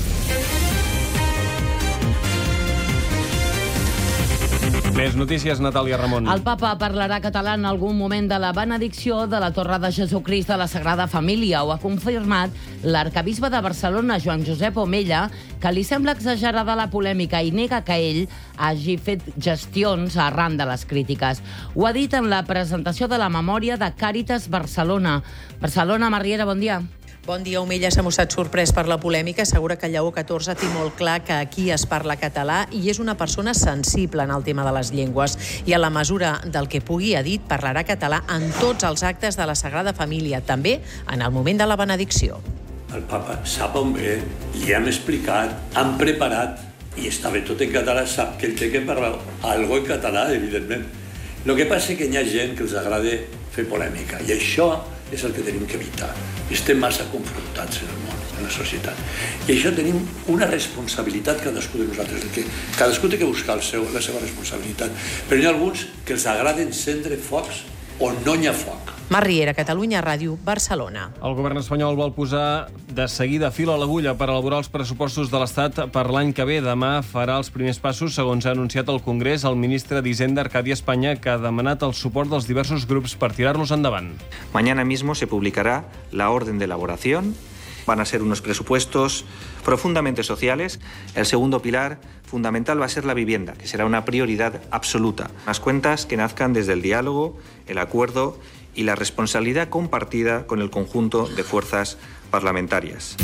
Més notícies, Natàlia Ramon. El papa parlarà català en algun moment de la benedicció de la Torre de Jesucrist de la Sagrada Família. Ho ha confirmat l'arcabisbe de Barcelona, Joan Josep Omella, que li sembla exagerada la polèmica i nega que ell hagi fet gestions arran de les crítiques. Ho ha dit en la presentació de la memòria de Càritas Barcelona. Barcelona, Marriera, bon dia. Bon dia, Omella s'ha mostrat sorprès per la polèmica. Assegura que Lleó catorze té molt clar que aquí es parla català i és una persona sensible en el tema de les llengües. I a la mesura del que pugui, ha dit, parlarà català en tots els actes de la Sagrada Família, també en el moment de la benedicció. El papa sap on ve, li hem explicat, han preparat i està bé tot en català, sap que ell té que parlar algo en català, evidentment. El que passa és que hi ha gent que els agrada fer polèmica i això és el que tenim que evitar. Estem massa confrontats en el món, en la societat. I això tenim una responsabilitat cadascú de nosaltres, que cadascú té que buscar el seu, la seva responsabilitat. Però hi ha alguns que els agrada encendre focs on no hi ha foc. Marriera, Catalunya Ràdio, Barcelona. El govern espanyol vol posar de seguida fil a l'agulla per elaborar els pressupostos de l'Estat per l'any que ve. Demà farà els primers passos, segons ha anunciat al Congrés el ministre d'Hisenda, Arcadi Espanya, que ha demanat el suport dels diversos grups per tirar-los endavant. Mañana mismo se publicará la orden de elaboración. Van a ser unos presupuestos profundamente sociales. El segundo pilar fundamental va a ser la vivienda, que será una prioridad absoluta. Las cuentas que nazcan desde el diálogo, el acuerdo y la responsabilidad compartida con el conjunto de fuerzas parlamentàries.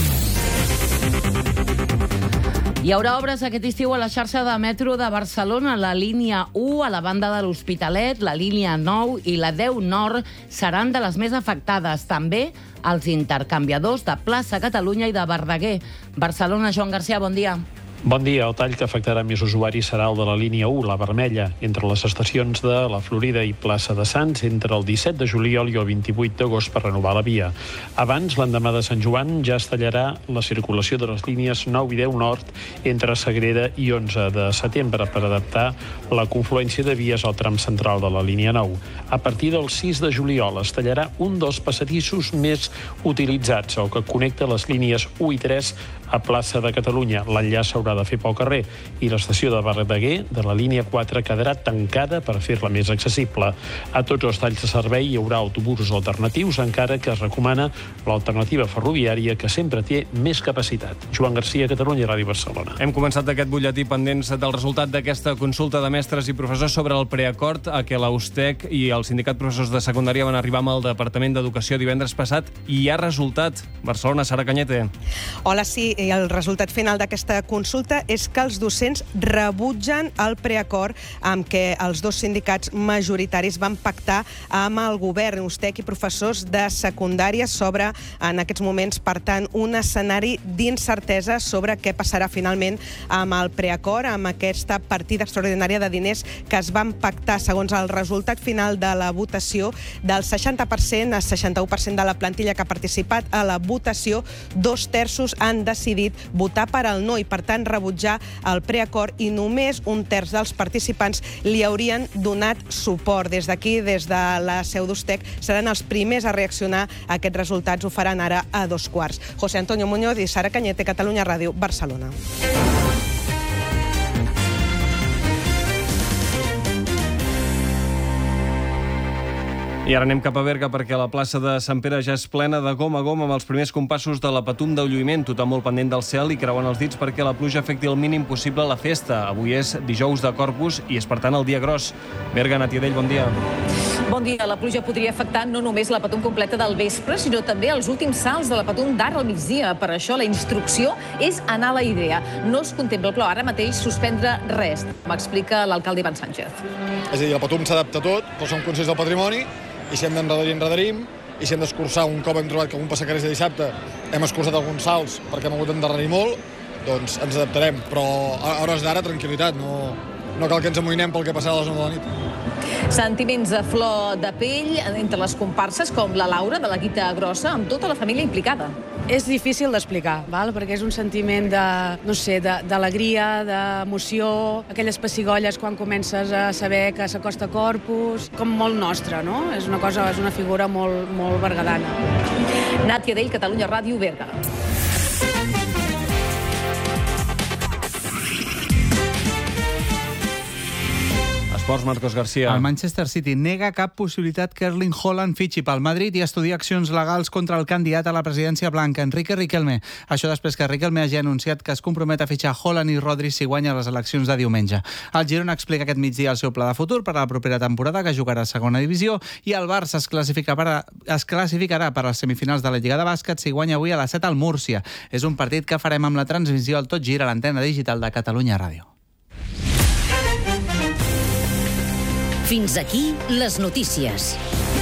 Hi haurà obres aquest estiu a la xarxa de metro de Barcelona. La línia u a la banda de l'Hospitalet, la línia nou i la deu Nord seran de les més afectades. També els intercanviadors de Plaça Catalunya i de Verdaguer. Barcelona, Joan Garcia, bon dia. Bon dia. El tall que afectarà més usuaris serà el de la línia u, la vermella, entre les estacions de la Florida i Plaça de Sants, entre el disset de juliol i el vint-i-vuit d'agost per renovar la via. Abans, l'endemà de Sant Joan, ja es tallarà la circulació de les línies nou i deu Nord entre Sagrera i onze de setembre per adaptar la confluència de vies al tram central de la línia nou. A partir del sis de juliol es tallarà un dels passadissos més utilitzats, el que connecta les línies u i tres a Plaça de Catalunya. L'enllaç s'haurà de fer pel carrer i l'estació de Verdaguer de la línia quatre quedarà tancada per fer-la més accessible. A tots els talls de servei hi haurà autobusos alternatius, encara que es recomana l'alternativa ferroviària, que sempre té més capacitat. Joan Garcia, Catalunya Ràdio, Barcelona. Hem començat aquest butlletí pendents del resultat d'aquesta consulta de mestres i professors sobre el preacord a què l'A U S T E C i el Sindicat Professors de Secundària van arribar amb el Departament d'Educació divendres passat i hi ha resultat. Barcelona, Sara Cañete. Hola, sí. I el resultat final d'aquesta consulta és que els docents rebutgen el preacord amb què els dos sindicats majoritaris van pactar amb el govern, U S T E C i professors de secundària, sobre, en aquests moments, per tant, un escenari d'incertesa sobre què passarà finalment amb el preacord, amb aquesta partida extraordinària de diners que es van pactar. Segons el resultat final de la votació, del seixanta per cent a seixanta-u per cent de la plantilla que ha participat a la votació, dos terços han decidit votar per al no i, per tant, rebutjar el preacord, i només un terç dels participants li haurien donat suport. Des d'aquí, des de la seu d'U S T E C, seran els primers a reaccionar a aquests resultats. Ho faran ara a dos quarts. José Antonio Muñoz i Sara Cañete, Catalunya Ràdio, Barcelona. I ara anem cap a Berga, perquè la plaça de Sant Pere ja és plena de gom a gom amb els primers compassos de la Patum del lluïment. Tothom molt pendent del cel i creuen els dits perquè la pluja afecti el mínim possible la festa. Avui és dijous de Corpus i és, per tant, el dia gros. Berga, Natiadell, bon dia. Bon dia. La pluja podria afectar no només la Patum completa del vespre, sinó també els últims salts de la Patum d'ara al migdia. Per això la instrucció és anar a la idea. No es contempla, però ara mateix, suspendre res. M'explica l'alcalde Ivan Sánchez. És a dir, la Patum s'adapta a tot, però som conscients del patrimoni, i si hem d'enredarir, enredarim, i si hem d'escurçar, un cop hem trobat que un passacarrers de dissabte hem escurçat alguns salts perquè hem hagut d'endarrerir molt, doncs ens adaptarem. Però a hores d'ara, tranquil·litat, no, no cal que ens amoïnem pel que passarà a les nou de la nit. Sentiments a flor de pell entre les comparses, com la Laura, de la Guita Grossa, amb tota la família implicada. És difícil d'explicar, val? Perquè és un sentiment de, no sé, d'alegria, d'emoció, aquelles pessigolles quan comences a saber que s'acosta Corpus, com molt nostre, no? És una cosa, és una figura molt, molt bergadana. Nàtia Dell, Catalunya Ràdio, Berga. Esports, Marcos García. El Manchester City nega cap possibilitat que Erling Haaland fitxi pel Madrid i estudia accions legals contra el candidat a la presidència blanca, Enrique Riquelme. Això després que Riquelme hagi anunciat que es compromet a fitxar Haaland i Rodri si guanya les eleccions de diumenge. El Girona explica aquest migdia el seu pla de futur per a la propera temporada, que jugarà a segona divisió, i el Barça es classificarà per a, es classificarà per a les semifinals de la Lliga de Bàsquet si guanya avui a les set al Múrcia. És un partit que farem amb la transmissió al Tot Gira a l'antena digital de Catalunya Ràdio. Fins aquí les notícies.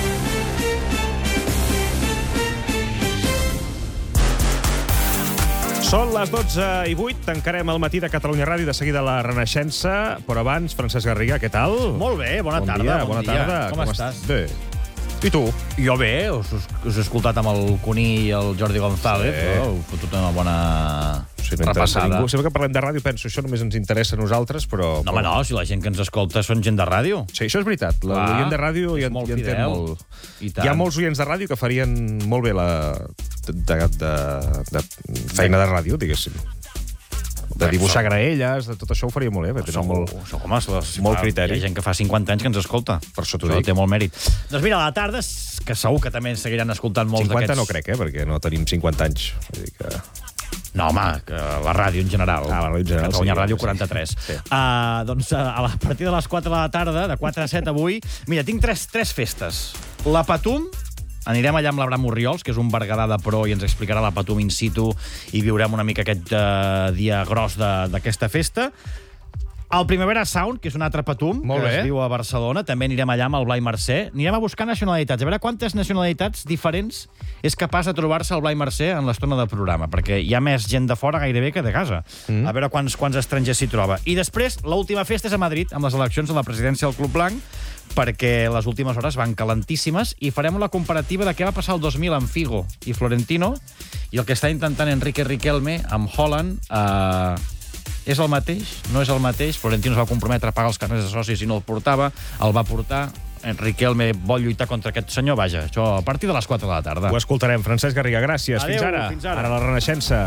Són les dotze i vuit, tancarem el matí de Catalunya Ràdio, de seguida la Renaixença, però abans, Francesc Garriga, què tal? Molt bé, bona bon tarda. Dia, bon bona dia. tarda. Com, Com estàs? Bé. I tu? Jo bé, us, us he escoltat amb el Cuní i el Jordi González, sí. Però heu fotut una bona sí, no repassada. Ningú. Sempre que parlem de ràdio penso, això només ens interessa a nosaltres, però... No, home, no, si la gent que ens escolta són gent de ràdio. Sí, això és veritat. L'oient de ràdio hi, hi entén molt. Hi ha molts oients de ràdio que farien molt bé la de, de, de, de feina de ràdio, diguéssim. De dibuixar graelles, de tot això ho faria molt bé. Som, molt, som, home, molt criteri. Hi ha gent que fa cinquanta anys que ens escolta. Per això t'ho dic. Té molt mèrit. Doncs mira, a la tarda, que segur que també ens seguiran escoltant molts d'aquests... cinquanta no crec, eh, perquè no tenim cinquanta anys. Vull dir que... No, home, que la ràdio en general. Ah, la ràdio en general, Catalunya sí, Ràdio sí. quaranta-tres. Sí. Uh, doncs uh, a, la, a partir de les quatre de la tarda, de quatre a set avui, mira, tinc tres, tres festes. La Patum, anirem allà amb l'Abraham Orriols, que és un berguedà de pro, i ens explicarà la Patum in situ, i viurem una mica aquest uh, dia gros d'aquesta festa. El Primavera Sound, que és un altre Patum, Molt que bé. es viu a Barcelona. També anirem allà amb el Blai Mercè. Anirem a buscar nacionalitats, a veure quantes nacionalitats diferents és capaç de trobar-se el Blai Mercè en l'estona del programa, perquè hi ha més gent de fora gairebé que de casa. Mm. A veure quants, quants estrangers s'hi troba. I després, l'última festa és a Madrid, amb les eleccions a la presidència del Club Blanc, perquè les últimes hores van calentíssimes, i farem la comparativa de què va passar el dos mil amb Figo i Florentino, i el que està intentant Enrique Riquelme amb Haaland. Eh, és el mateix? No és el mateix? Florentino es va comprometre a pagar els carnets de socis i no el portava, el va portar. Riquelme vol lluitar contra aquest senyor, vaja, això a partir de les quatre de la tarda. Ho escoltarem. Francesc Garriga, gràcies. Adéu, fins ara. Fins ara. Ara la Renaixença.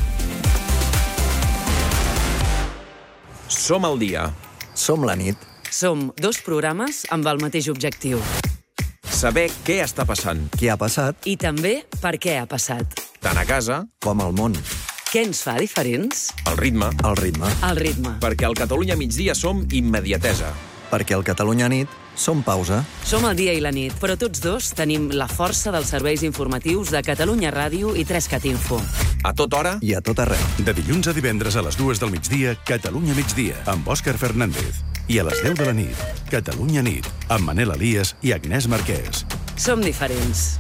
Som el dia. Som la nit. Som dos programes amb el mateix objectiu. Saber què està passant. Què ha passat? I també per què ha passat. Tant a casa com al món. Què ens fa diferents? El ritme. El ritme. El ritme. Perquè al Catalunya migdia som immediatesa. Perquè al Catalunya nit som pausa. Som el dia i la nit, però tots dos tenim la força dels serveis informatius de Catalunya Ràdio i tres cat info. A tota hora i a tot arreu. De dilluns a divendres a les dues del migdia, Catalunya migdia, amb Òscar Fernández. I a les deu de la nit, Catalunya nit, amb Manel Elias i Agnès Marquès. Som diferents.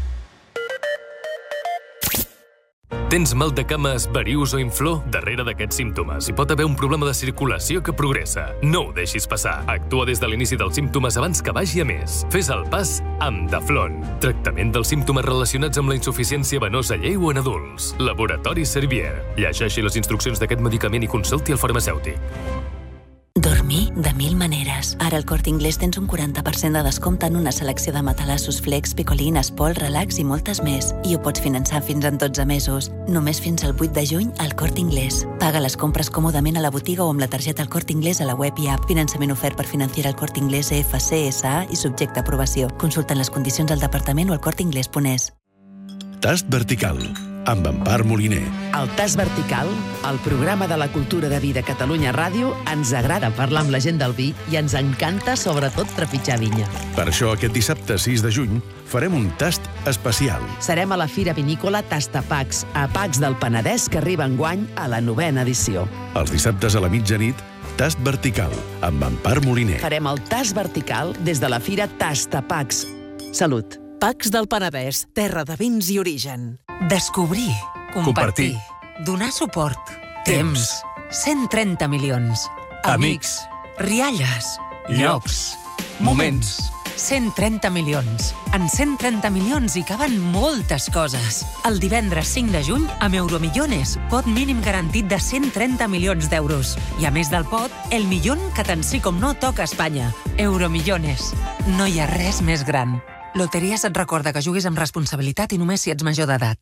Tens mal de cames, varius o inflor? Darrere d'aquests símptomes hi pot haver un problema de circulació que progressa. No ho deixis passar. Actua des de l'inici dels símptomes abans que vagi a més. Fes el pas amb Daflon. Tractament dels símptomes relacionats amb la insuficiència venosa lleu en adults. Laboratori Servier. Llegeixi les instruccions d'aquest medicament i consulti el farmacèutic. Dormir de mil maneres. Ara al Corte Inglés tens un quaranta per cent de descompte en una selecció de matalassos Flex, Picolín, Espol, Relax i moltes més. I ho pots finançar fins en dotze mesos. Només fins al vuit de juny al Corte Inglés. Paga les compres còmodament a la botiga o amb la targeta al Corte Inglés a la web i app. Finançament ofert per Financiera al Corte Inglés E F C S A i subjecte a aprovació. Consulten les condicions al departament o al corte inglés punt es. Tast vertical, amb Empar Moliner. El Tast Vertical, el programa de la cultura de vi de Catalunya Ràdio, ens agrada parlar amb la gent del vi i ens encanta, sobretot, trepitjar vinya. Per això, aquest dissabte sis de juny, farem un tast especial. Serem a la Fira Vinícola Tastapacs, a Pacs del Penedès, que arriba enguany a la novena edició. Els dissabtes a la mitjanit, Tast vertical, amb Empar Moliner. Farem el Tast Vertical des de la Fira Tastapacs. Salut. Pacs del Penedès, terra de vins i origen. Descobrir, compartir, donar suport, Temps. cent trenta milions. Amics. Rialles. Llocs. Moments. cent trenta milions. En cent trenta milions hi caben moltes coses. El divendres cinc de juny, amb Euromillones, pot mínim garantit de cent trenta milions d'euros. I a més del pot, el millón que tant sí com no toca a Espanya. Euromillones. No hi ha res més gran. Loteries et recorda que juguis amb responsabilitat i només si ets major d'edat.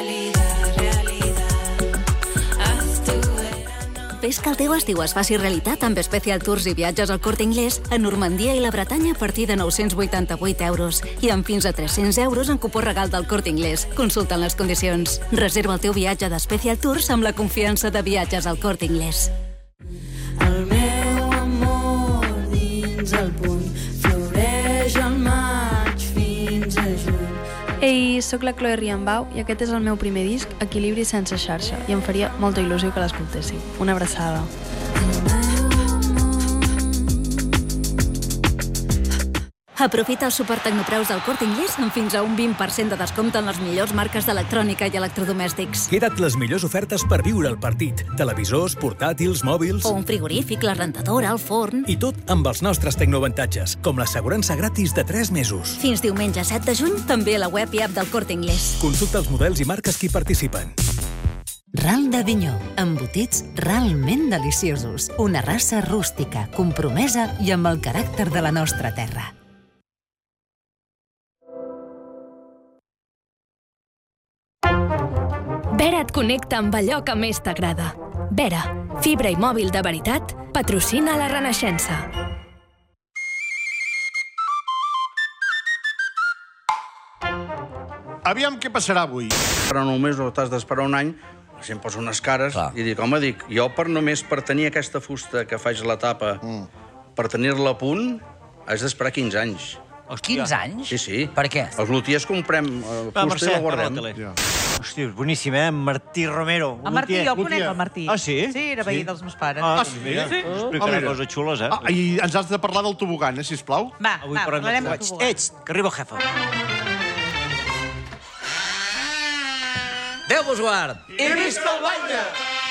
Fes que el teu estiu es faci realitat amb Special Tours i viatges al Corte Inglés a Normandia i la Bretanya a partir de nou-cents vuitanta-vuit euros i amb fins a tres-cents euros en cupó regal del Corte Inglés. Consulta les condicions. Reserva el teu viatge de Special Tours amb la confiança de viatges al Corte Inglés. El meu amor dins el puny floreix al maig fins a juny. Ei, sóc la Chloe Riambau i aquest és el meu primer disc, Equilibri sense xarxa, i em faria molta il·lusió que l'escoltéssiu. Una abraçada. Aprofita els supertecnopreus del Corte Inglés amb fins a un vint per cent de descompte en les millors marques d'electrònica i electrodomèstics. Queda't les millors ofertes per viure el partit. Televisors, portàtils, mòbils... O un frigorífic, la rentadora, el forn... I tot amb els nostres tecnoavantatges, com l'assegurança gratis de tres mesos. Fins diumenge set de juny, també a la web i app del Corte Inglés. Consulta els models i marques que hi participen. Ral d'Avinyó, embotits realment deliciosos. Una raça rústica, compromesa i amb el caràcter de la nostra terra. Vera et connecta amb allò que més t'agrada. Vera, fibra i mòbil de veritat, patrocina la Renaixença. Aviam què passarà avui. Però només no t'has d'esperar un any, la gent posa unes cares i dic, home, dic, jo per només per tenir aquesta fusta que faig la tapa, per tenir-la a punt, has d'esperar quinze anys. quinze anys? Sí, sí. Per què? Els lutiers comprem uh, fusta i la guardem. Hòstia, és boníssim, eh? Martí Romero. El Martí, jo el conec, el Martí. Ah, sí? Sí, era veí dels meus pares. Ah, sí? Explicarà coses xules, eh? Ah, i ens has de parlar del tobogan, eh, sisplau? Va, va, parlarem del tobogan. Ets, que arriba el jefe. Déu vos guard! I visca el Batlle!